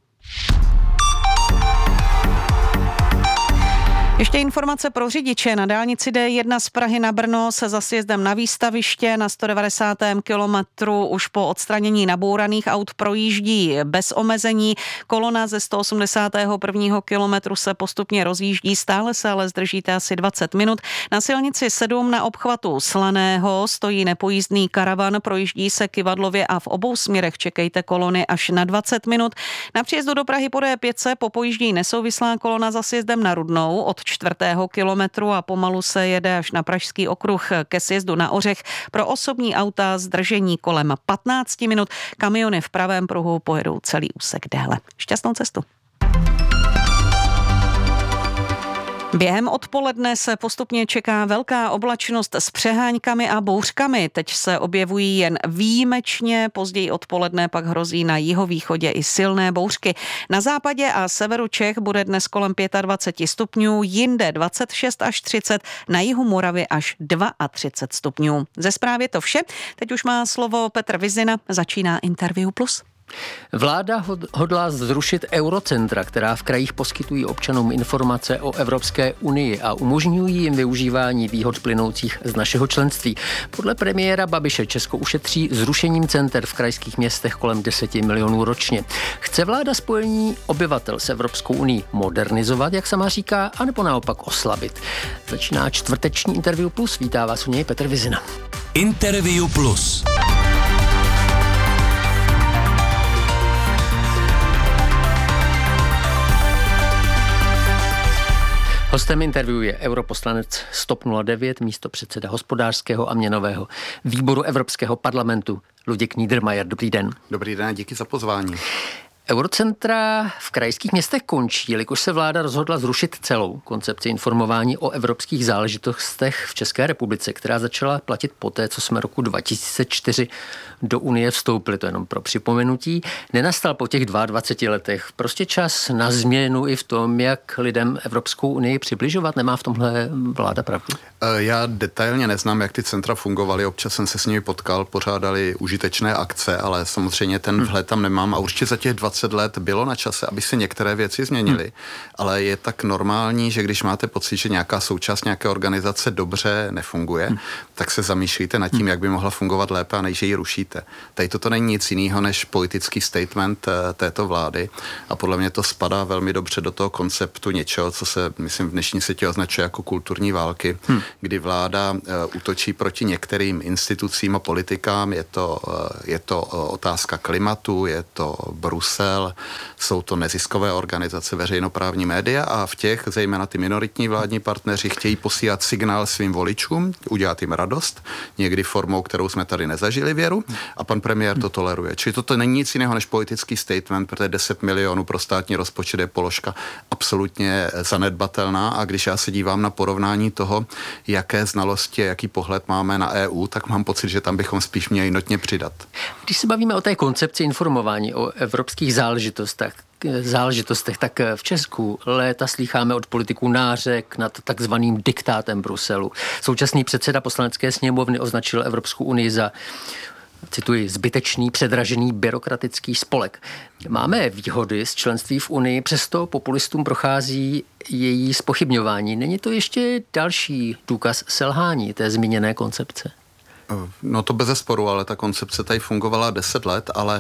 Ještě informace pro řidiče. Na dálnici D jedna z Prahy na Brno se za sjezdem na výstaviště na sto devadesátém kilometru už po odstranění nabouraných aut projíždí bez omezení. Kolona ze sto osmdesátého prvního kilometru se postupně rozjíždí, stále se ale zdržíte asi dvacet minut. Na silnici sedm na obchvatu Slaného stojí nepojízdný karavan, projíždí se kyvadlově a v obou směrech čekejte kolony až na dvacet minut. Na příjezdu do Prahy po D pět popojíždí nesouvislá kolona za sjezdem na Rudnou od čtvrtého kilometru a pomalu se jede až na Pražský okruh ke sjezdu na Ořech. Pro osobní auta zdržení kolem patnáct minut. Kamiony v pravém pruhu pojedou celý úsek déle. Šťastnou cestu. Během odpoledne se postupně čeká velká oblačnost s přeháňkami a bouřkami. Teď se objevují jen výjimečně, později odpoledne pak hrozí na jihovýchodě i silné bouřky. Na západě a severu Čech bude dnes kolem dvacet pět stupňů, jinde dvacet šest až třicet, na jihu Moravy až třicet dva stupňů. Ze zprávy to vše. Teď už má slovo Petr Vizina, začíná Interview Plus. Vláda hodlá zrušit eurocentra, která v krajích poskytují občanům informace o Evropské unii a umožňují jim využívání výhod plynoucích z našeho členství. Podle premiéra Babiše Česko ušetří zrušením center v krajských městech kolem deset milionů ročně. Chce vláda spojení obyvatel s Evropskou unii modernizovat, jak sama říká, anebo naopak oslabit? Začíná čtvrteční Interview Plus. Vítá vás u něj Petr Vizina. Interview Plus. Hostem interview je europoslanec z TOP nula devět, místopředseda hospodářského a měnového výboru Evropského parlamentu Luděk Niedermayer. Dobrý den. Dobrý den, díky za pozvání. Eurocentra v krajských městech končí, jelikož se vláda rozhodla zrušit celou koncepci informování o evropských záležitostech v České republice, která začala platit poté, co jsme roku dva tisíce čtyři do Unie vstoupili. To jenom pro připomenutí. Nenastal po těch dvaceti dvou letech prostě čas na změnu i v tom, jak lidem Evropskou unii přibližovat? Nemá v tomhle vláda pravdu? Já detailně neznám, jak ty centra fungovaly. Občas jsem se s nimi potkal, pořádali užitečné akce, ale samozřejmě ten vhled tam nemám a určitě za těch dvacet let bylo na čase, aby se některé věci změnily, hmm. ale je tak normální, že když máte pocit, že nějaká součást nějaké organizace dobře nefunguje, hmm. tak se zamýšlíte nad tím, hmm. jak by mohla fungovat lépe a než ji rušíte. Tady toto není nic jiného než politický statement této vlády a podle mě to spadá velmi dobře do toho konceptu něčeho, co se, myslím, v dnešní světě označuje jako kulturní války, hmm. kdy vláda uh, útočí proti některým institucím a politikám. Je to, uh, je to uh, otázka klimatu, je to Brusel, jsou to neziskové organizace, veřejnoprávní média a v těch, zejména ty minoritní vládní partneři, chtějí posílat signál svým voličům, udělat jim radost, někdy formou, kterou jsme tady nezažili věru a pan premiér to toleruje. Čili toto není nic jiného než politický statement, protože deset milionů pro státní rozpočet je položka absolutně zanedbatelná a když já se dívám na porovnání toho, jaké znalosti, jaký pohled máme na E U, tak mám pocit, že tam bychom spíš měli notně přidat. Když se bavíme o té koncepci informování o evropských záležitostech, záležitostech, tak v Česku léta slýcháme od politiků nářek nad takzvaným diktátem Bruselu. Současný předseda poslanecké sněmovny označil Evropskou unii za, cituji, zbytečný, předražený byrokratický spolek. Máme výhody z členství v Unii, přesto populistům prochází její zpochybňování. Není to ještě další důkaz selhání té zmíněné koncepce? No to bezesporu, ale ta koncepce tady fungovala deset let, ale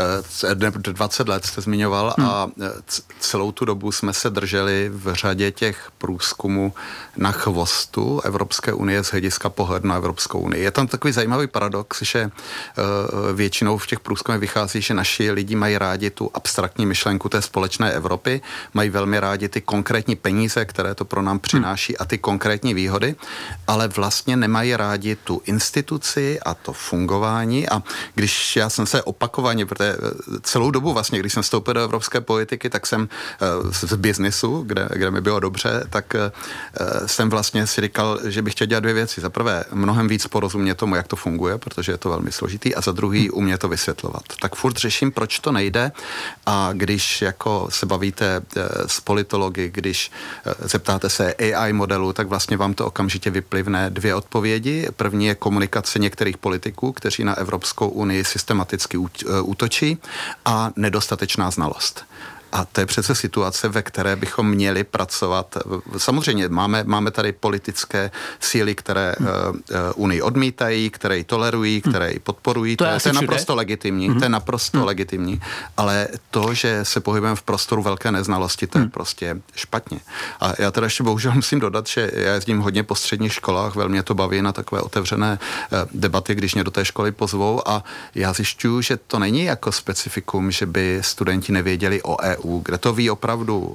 dvacet let jste zmiňoval hmm. a celou tu dobu jsme se drželi v řadě těch průzkumů na chvostu Evropské unie z hlediska pohledu na Evropskou unii. Je tam takový zajímavý paradox, že většinou v těch průzkumech vychází, že naši lidi mají rádi tu abstraktní myšlenku té společné Evropy, mají velmi rádi ty konkrétní peníze, které to pro nám přináší a ty konkrétní výhody, ale vlastně nemají rádi tu instituci a to fungování a když já jsem se opakovaně, protože celou dobu vlastně, když jsem vstoupil do evropské politiky, tak jsem z biznisu, kde, kde mi bylo dobře, tak jsem vlastně si říkal, že bych chtěl dělat dvě věci. Za prvé, mnohem víc porozumět tomu, jak to funguje, protože je to velmi složitý a za druhý umět to vysvětlovat. Tak furt řeším, proč to nejde a když jako se bavíte s politology, když zeptáte se A I modelu, tak vlastně vám to okamžitě vyplivne dvě odpovědi. První je komunikace některých politiků, kteří na Evropskou unii systematicky útočí a nedostatečná znalost. A to je přece situace, ve které bychom měli pracovat. Samozřejmě máme, máme tady politické síly, které hmm. uh, Unii odmítají, které ji tolerují, které ji podporují. To, to je, to je naprosto legitimní. Hmm. To je naprosto hmm. legitimní. Ale to, že se pohybujeme v prostoru velké neznalosti, to hmm. je prostě špatně. A já teda ještě bohužel musím dodat, že já jezdím hodně po středních školách, velmi mě to baví na takové otevřené uh, debaty, když mě do té školy pozvou a já zjišťuju, že to není jako specifikum, že by studenti nevěděli o E U, kde to ví opravdu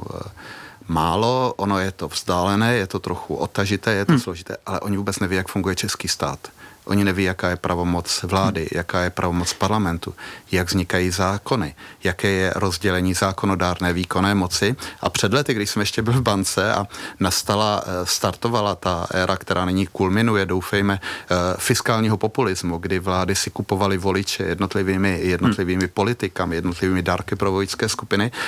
málo, ono je to vzdálené, je to trochu odtažité, je to hmm. složité, ale oni vůbec neví, jak funguje český stát. Oni neví, jaká je pravomoc vlády, hmm. jaká je pravomoc parlamentu, jak vznikají zákony, jaké je rozdělení zákonodárné výkonné moci. A před lety, když jsme ještě byl v bance a nastala, startovala ta éra, která nyní kulminuje, doufejme, fiskálního populismu, kdy vlády si kupovaly voliče jednotlivými, jednotlivými hmm. politikami, jednotlivými dárky pro voličské skupiny,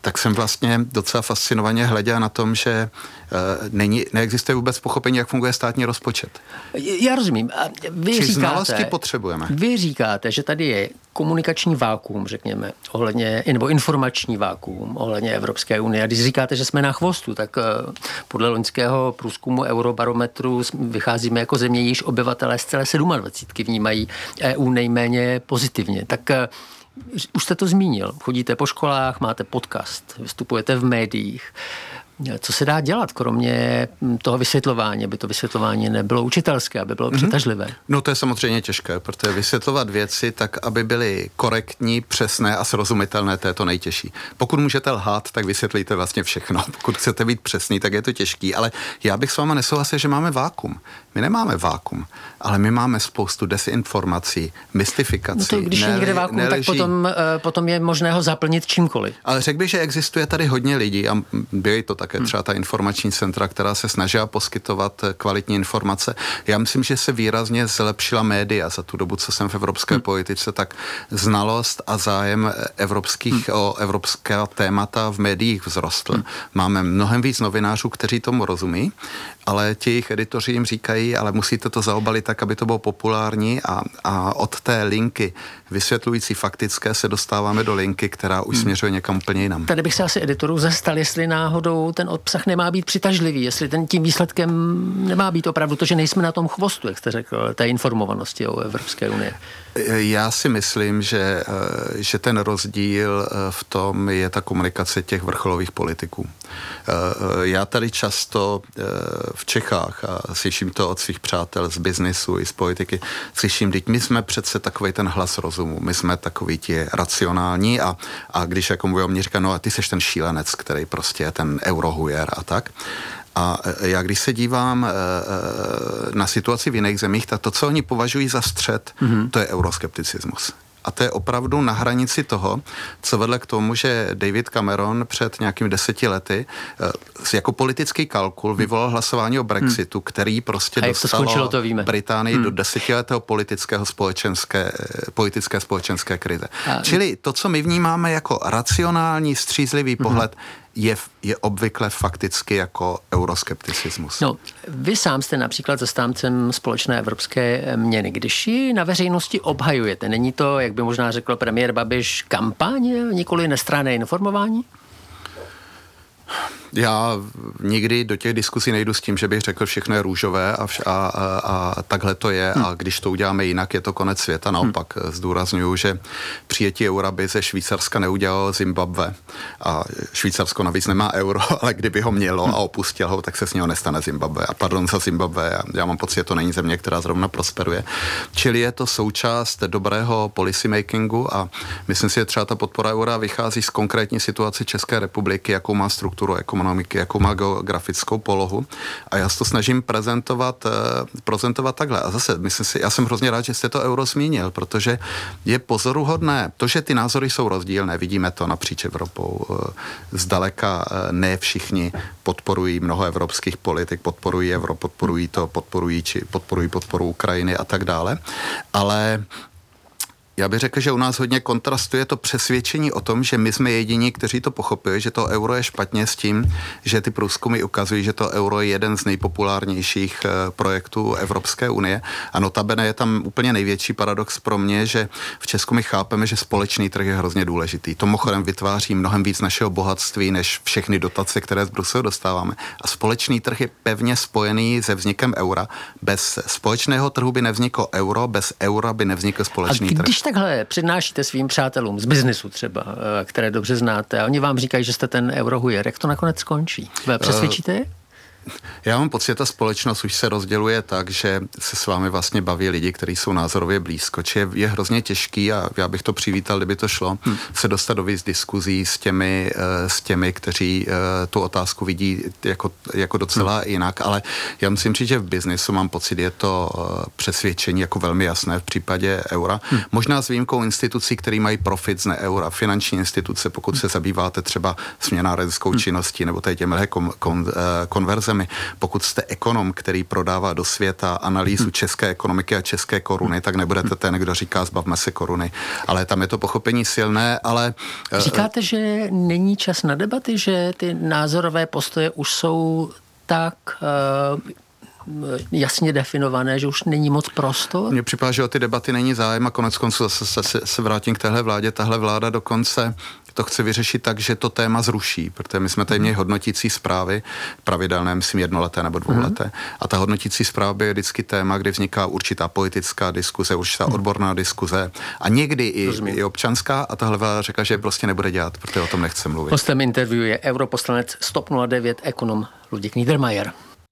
tak jsem vlastně docela fascinovaně hleděl na tom, že uh, není, neexistuje vůbec pochopení, jak funguje státní rozpočet. Já rozumím. A vy Či říkáte, znalosti potřebujeme. Vy říkáte, že tady je komunikační vákuum, řekněme, ohledně, nebo informační vákuum ohledně Evropské unie. A když říkáte, že jsme na chvostu, tak uh, podle loňského průzkumu Eurobarometru vycházíme jako země, již obyvatelé z celé dvacítky sedm vnímají E U nejméně pozitivně. Tak uh, už jste to zmínil. Chodíte po školách, máte podcast, vystupujete v médiích. Co se dá dělat, kromě toho vysvětlování, aby to vysvětlování nebylo učitelské, aby bylo mm-hmm. přitažlivé? No to je samozřejmě těžké, protože vysvětlovat věci tak, aby byly korektní, přesné a srozumitelné, to je to nejtěžší. Pokud můžete lhát, tak vysvětlíte vlastně všechno. Pokud chcete být přesný, tak je to těžký, ale já bych s váma nesouhlasil, že máme vákum. My nemáme vákum, ale my máme spoustu desinformací, mystifikací. No to když je někde vákum, neleží, tak potom, potom je možné ho zaplnit čímkoliv. Ale řekl bych, že existuje tady hodně lidí a byli to také třeba ta informační centra, která se snaží poskytovat kvalitní informace. Já myslím, že se výrazně zlepšila média za tu dobu, co jsem v evropské hmm. politice, tak znalost a zájem evropských hmm. o evropská témata v médiích vzrostl. Hmm. Máme mnohem víc novinářů, kteří tomu rozumí, ale ti jejich editoři jim říkají, ale musíte to zaobalit tak, aby to bylo populární a, a od té linky vysvětlující faktické se dostáváme do linky, která už směřuje někam úplně jinam. Tady bych se asi editorů zastal, jestli náhodou ten obsah nemá být přitažlivý, jestli ten tím výsledkem nemá být opravdu to, že nejsme na tom chvostu, jak jste řekl, té informovanosti o Evropské unie. Já si myslím, že, že ten rozdíl v tom je ta komunikace těch vrcholových politiků. Já tady často v Čechách a slyším to od svých přátel z biznisu i z politiky, slyším, teď my jsme přece takovej ten hlas rozumu, my jsme takový ti racionální a, a když jako mluví o mě, říká, no a ty seš ten šílenec, který prostě je ten eurohujer a tak. A já když se dívám na situaci v jiných zemích, tak to, co oni považují za střet, mm-hmm. to je euroskepticismus. A to je opravdu na hranici toho, co vedle k tomu, že David Cameron před nějakými deseti lety jako politický kalkul vyvolal hlasování o Brexitu, hmm. který prostě dostalo to Británii hmm. do desetiletého politického společenské, politické společenské krize. A... Čili to, co my vnímáme jako racionální, střízlivý pohled, hmm. je, je obvykle fakticky jako euroskepticismus. No, vy sám jste například zastáncem společné evropské měny. Když ji na veřejnosti obhajujete, není to, jak by možná řekl premiér Babiš, kampaň, nikoli nestranné informování? Já nikdy do těch diskusí nejdu s tím, že bych řekl, všechno je růžové a, vš- a, a, a takhle to je hmm. a když to uděláme jinak, je to konec světa. Naopak hmm. zdůrazňuji, že přijetí eura by ze Švýcarska neudělalo Zimbabwe a Švýcarsko navíc nemá euro, ale kdyby ho mělo a opustil ho, tak se s něho nestane Zimbabwe. A pardon za Zimbabwe, já mám pocit, že to není země, která zrovna prosperuje. Čili je to součást dobrého policy makingu a myslím si, že třeba ta podpora eura vychází z konkrétní situace České republiky, jakou má strukturu ekonomiky, jakou má geografickou polohu a já se to snažím prezentovat, prezentovat takhle. A zase, myslím si, já jsem hrozně rád, že jste to euro zmínil, protože je pozoruhodné, to, že ty názory jsou rozdílné, vidíme to napříč Evropou. Zdaleka ne všichni podporují mnoho evropských politik, podporují euro, podporují to, podporují, či podporují podporu Ukrajiny a tak dále, ale já bych řekl, že u nás hodně kontrastuje to přesvědčení o tom, že my jsme jediní, kteří to pochopili, že to euro je špatně s tím, že ty průzkumy ukazují, že to euro je jeden z nejpopulárnějších projektů Evropské unie. A notabene je tam úplně největší paradox pro mě, že v Česku my chápeme, že společný trh je hrozně důležitý. To mimochodem vytváří mnohem víc našeho bohatství, než všechny dotace, které z Bruselu dostáváme. A společný trh je pevně spojený se vznikem eura. Bez společného trhu by nevzniklo euro, bez eura by nevznikl společný trh. Takhle přednášíte svým přátelům z biznesu třeba, které dobře znáte, a oni vám říkají, že jste ten eurohujer, jak to nakonec skončí? Přesvědčíte je? Já mám pocit, že ta společnost už se rozděluje tak, že se s vámi vlastně baví lidi, kteří jsou názorově blízko. Či je, je hrozně těžký, a já bych to přivítal, kdyby to šlo, hmm. se dostat do víc diskuzí s těmi, s těmi, kteří tu otázku vidí jako, jako docela hmm. jinak, ale já musím říct, že v biznesu mám pocit, je to přesvědčení jako velmi jasné v případě eura. Hmm. Možná s výjimkou institucí, které mají profit z ne eura, finanční instituce, pokud hmm. se zabýváte třeba směnárenskou hmm. činností nebo tady těmi kon, kon, konverzemi, zemi. Pokud jste ekonom, který prodává do světa analýzu české ekonomiky a české koruny, tak nebudete ten, kdo říká zbavme se koruny. Ale tam je to pochopení silné, ale... Říkáte, že není čas na debaty, že ty názorové postoje už jsou tak uh, jasně definované, že už není moc prostor? Mně připadá, že o ty debaty není zájem a konec konců zase se, se, se vrátím k téhle vládě. Tahle vláda dokonce to chce vyřešit tak, že to téma zruší, protože my jsme tady měli hodnotící zprávy, pravidelné, myslím jednoleté nebo dvouleté. A ta hodnotící zpráva je vždycky téma, kde vzniká určitá politická diskuze, určitá odborná diskuze a někdy i, i občanská, a tahle vláda řekla, že prostě nebude dělat, protože o tom nechce mluvit. Hostem interview je europoslanec S T O P nula devět, ekonom Luděk Niedermayer.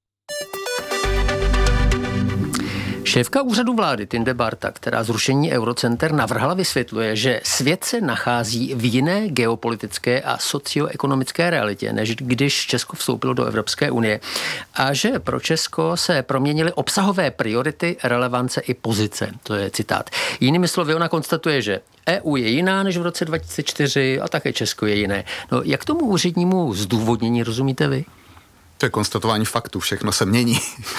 Šéfka úřadu vlády Tinde Barta, která zrušení Eurocenter navrhla, vysvětluje, že svět se nachází v jiné geopolitické a socioekonomické realitě, než když Česko vstoupilo do Evropské unie. A že pro Česko se proměnily obsahové priority, relevance i pozice. To je citát. Jinými slovy, ona konstatuje, že E U je jiná než v roce dva tisíce čtyři a také Česko je jiné. No, jak tomu úřednímu zdůvodnění rozumíte vy? To je konstatování faktů, všechno se mění.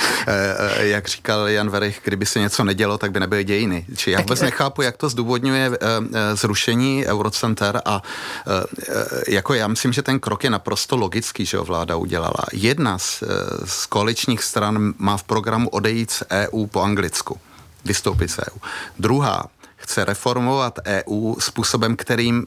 Jak říkal Jan Werich, kdyby se něco nedělo, tak by nebyly dějiny. Či já vůbec nechápu, jak to zdůvodňuje zrušení Eurocenter a jako já myslím, že ten krok je naprosto logický, že ho vláda udělala. Jedna z, z koaličních stran má v programu odejít z E U po anglicku, vystoupit z E U. Druhá chce reformovat E U způsobem, kterým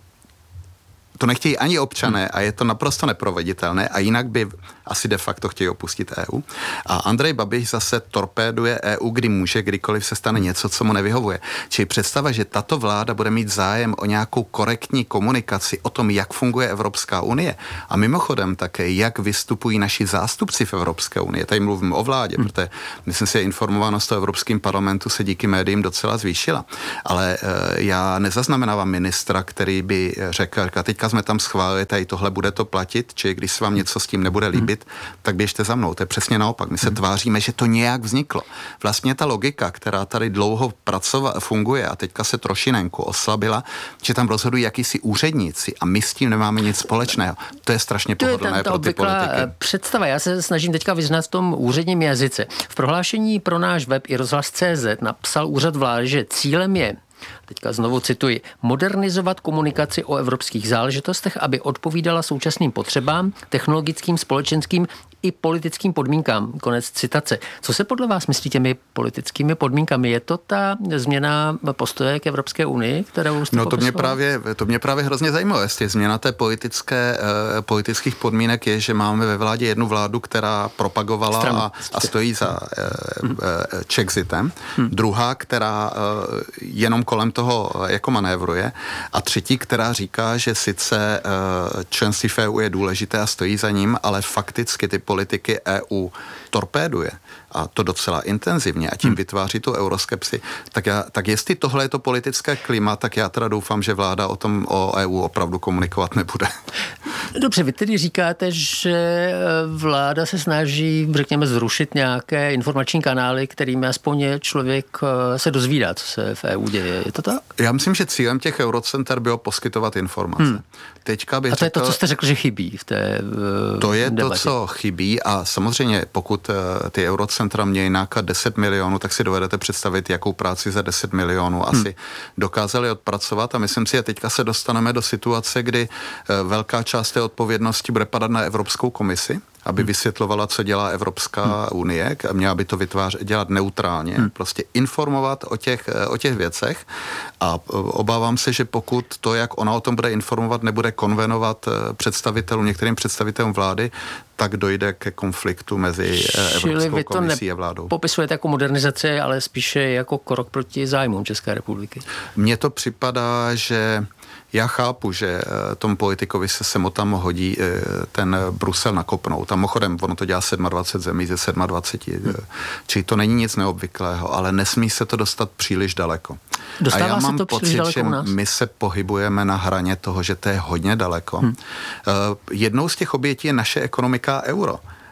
to nechtějí ani občané a je to naprosto neproveditelné a jinak by asi de facto chtějí opustit E U. A Andrej Babiš zase torpéduje E U, kdy může, kdykoliv se stane něco, co mu nevyhovuje. Čili představa, že tato vláda bude mít zájem o nějakou korektní komunikaci o tom, jak funguje Evropská unie a mimochodem také, jak vystupují naši zástupci v Evropské unii. Tady mluvím o vládě, hmm. protože myslím si, že informovanost o Evropském parlamentu se díky médiím docela zvýšila. Ale e, já nezaznamenávám ministra, který by řekl, a teďka jsme tam schválili, tady tohle bude to platit, či když se vám něco s tím nebude líbit, tak běžte za mnou. To je přesně naopak. My se tváříme, že to nějak vzniklo. Vlastně ta logika, která tady dlouho pracova, funguje a teďka se trošinenku oslabila, že tam rozhodují jakýsi úředníci a my s tím nemáme nic společného. To je strašně pohodlné pro ty politiky. Představa. Já se snažím teďka vyznat v tom úředním jazyce. V prohlášení pro náš web i rozhlas tečka cé zet napsal úřad vlády, že cílem je, teďka znovu cituji, modernizovat komunikaci o evropských záležitostech, aby odpovídala současným potřebám, technologickým, společenským i politickým podmínkám. Konec citace. Co se podle vás myslí těmi politickými podmínkami? Je to ta změna postoje k Evropské unii, kterou jste No to mě, popisoval? právě, to mě právě hrozně zajímalo. Jestli změna té politické, eh, politických podmínek je, že máme ve vládě jednu vládu, která propagovala a, a stojí za eh, eh, Chexitem. Hmm. Druhá, která eh, jenom kolem toho jako manévruje. A třetí, která říká, že sice eh, členství v E U je důležité a stojí za ním, ale fakticky ty politiky E U torpéduje a to docela intenzivně a tím hmm. vytváří tu euroskepsi, tak, já, tak jestli tohle je to politické klima, tak já teda doufám, že vláda o tom o E U opravdu komunikovat nebude. Dobře, vy tedy říkáte, že vláda se snaží, řekněme, zrušit nějaké informační kanály, kterými aspoň člověk se dozvídá, co se v E U děje. Je to tak? Já myslím, že cílem těch eurocenter bylo poskytovat informace. Hmm. Teďka bych a to je řekl, to, co jste řekl, že chybí v té uh, To je debatě. to, co chybí a samozřejmě pokud uh, ty eurocentra mějí náklad deset milionů, tak si dovedete představit, jakou práci za deset milionů hmm. asi dokázali odpracovat a myslím si, že teďka se dostaneme do situace, kdy uh, velká část té odpovědnosti bude padat na Evropskou komisi, aby vysvětlovala, co dělá Evropská hmm. unie, a měla by to vytvářet, dělat neutrálně, hmm. prostě informovat o těch, o těch věcech a obávám se, že pokud to, jak ona o tom bude informovat, nebude konvenovat představitelům, některým představitelům vlády, tak dojde ke konfliktu mezi Evropskou komisí a vládou. Popisujete jako modernizaci, ale spíše jako krok proti zájmům České republiky. Mně to připadá, že já chápu, že tomu politikovi se sem tam hodí ten Brusel nakopnout. A mimochodem, ono to dělá dvacet sedm zemí ze dvacet sedm. Hmm. Čili to není nic neobvyklého, ale nesmí se to dostat příliš daleko. Dostává a já se mám to pocit, že my se pohybujeme na hraně toho, že to je hodně daleko. Hmm. Jednou z těch obětí je naše ekonomika euro.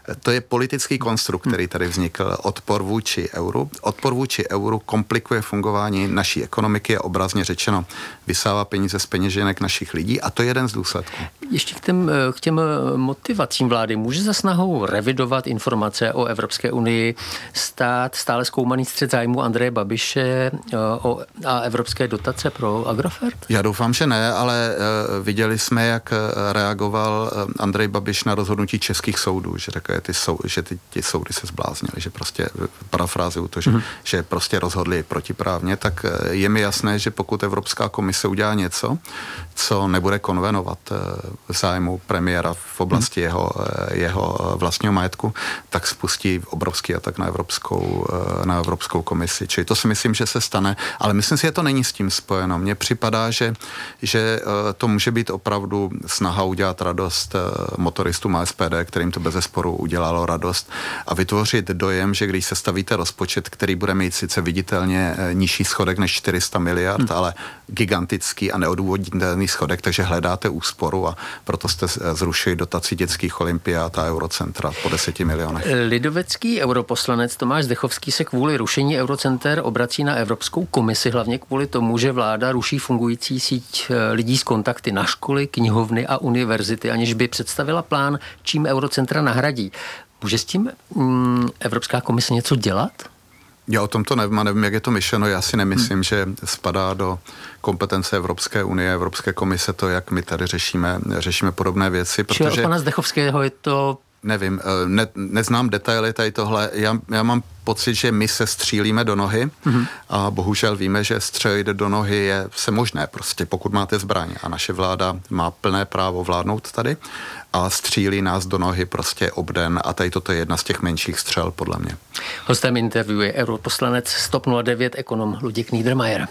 to je politický konstrukt, který tady vznikl, odpor vůči euru. Odpor vůči euru komplikuje fungování naší ekonomiky a obrazně řečeno vysává peníze z peněženek našich lidí a to je jeden z důsledků. Ještě k těm, k těm motivacím vlády. Může za snahou revidovat informace o Evropské unii stát stále zkoumaný střet zájmu Andreje Babiše o, a evropské dotace pro Agrofert? Já doufám, že ne, ale uh, viděli jsme, jak reagoval Andrej Babiš na rozhodnutí českých soudů, že řekl, že ty, sou, že ty, ty soudy se zbláznily, že prostě parafrázuju to, že, mm. že prostě rozhodli protiprávně, tak je mi jasné, že pokud Evropská komise udělá něco, co nebude konvenovat v zájmu premiéra v oblasti mm. jeho, jeho vlastního majetku, tak spustí obrovský atak na Evropskou, na Evropskou komisi. Čili to si myslím, že se stane, ale myslím si, že to není s tím spojeno. Mně připadá, že, že to může být opravdu snaha udělat radost motoristům a S P D, kterým to bezesporu udělalo radost a vytvořit dojem, že když se stavíte rozpočet, který bude mít sice viditelně nižší schodek než čtyři sta miliard, hmm. ale gigantický a neodůvodnitelný schodek, takže hledáte úsporu a proto jste zrušili dotaci dětských olympiád a eurocentra po deseti milionech. Lidovecký europoslanec Tomáš Zdechovský se kvůli rušení eurocenter obrací na Evropskou komisi, hlavně kvůli tomu, že vláda ruší fungující síť lidí z kontakty na školy, knihovny a univerzity, aniž by představila plán, čím eurocentra nahradí. Může s tím mm, Evropská komise něco dělat? Já o tom to nevím a nevím, jak je to myšleno. Já si nemyslím, hmm. že spadá do kompetence Evropské unie, Evropské komise to, jak my tady řešíme, řešíme podobné věci. Protože od pana Zdechovského je to... Nevím, ne, neznám detaily tady tohle. Já, já mám pocit, že my se střílíme do nohy mm-hmm. a bohužel víme, že střelit do nohy je se možné prostě, pokud máte zbraň a naše vláda má plné právo vládnout tady a střílí nás do nohy prostě obden a tady toto je jedna z těch menších střel podle mě. Hostem interview je europoslanec z TOP nula devět ekonom Luděk Niedermayer.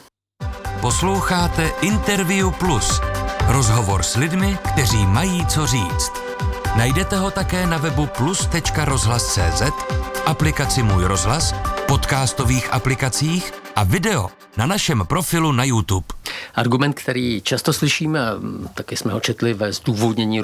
Posloucháte Interview Plus. Rozhovor s lidmi, kteří mají co říct. Najdete ho také na webu plus tečka rozhlas tečka cé zet, aplikaci Můj rozhlas, podcastových aplikacích a video na našem profilu na YouTube. Argument, který často slyšíme, taky jsme ho četli ve zdůvodnění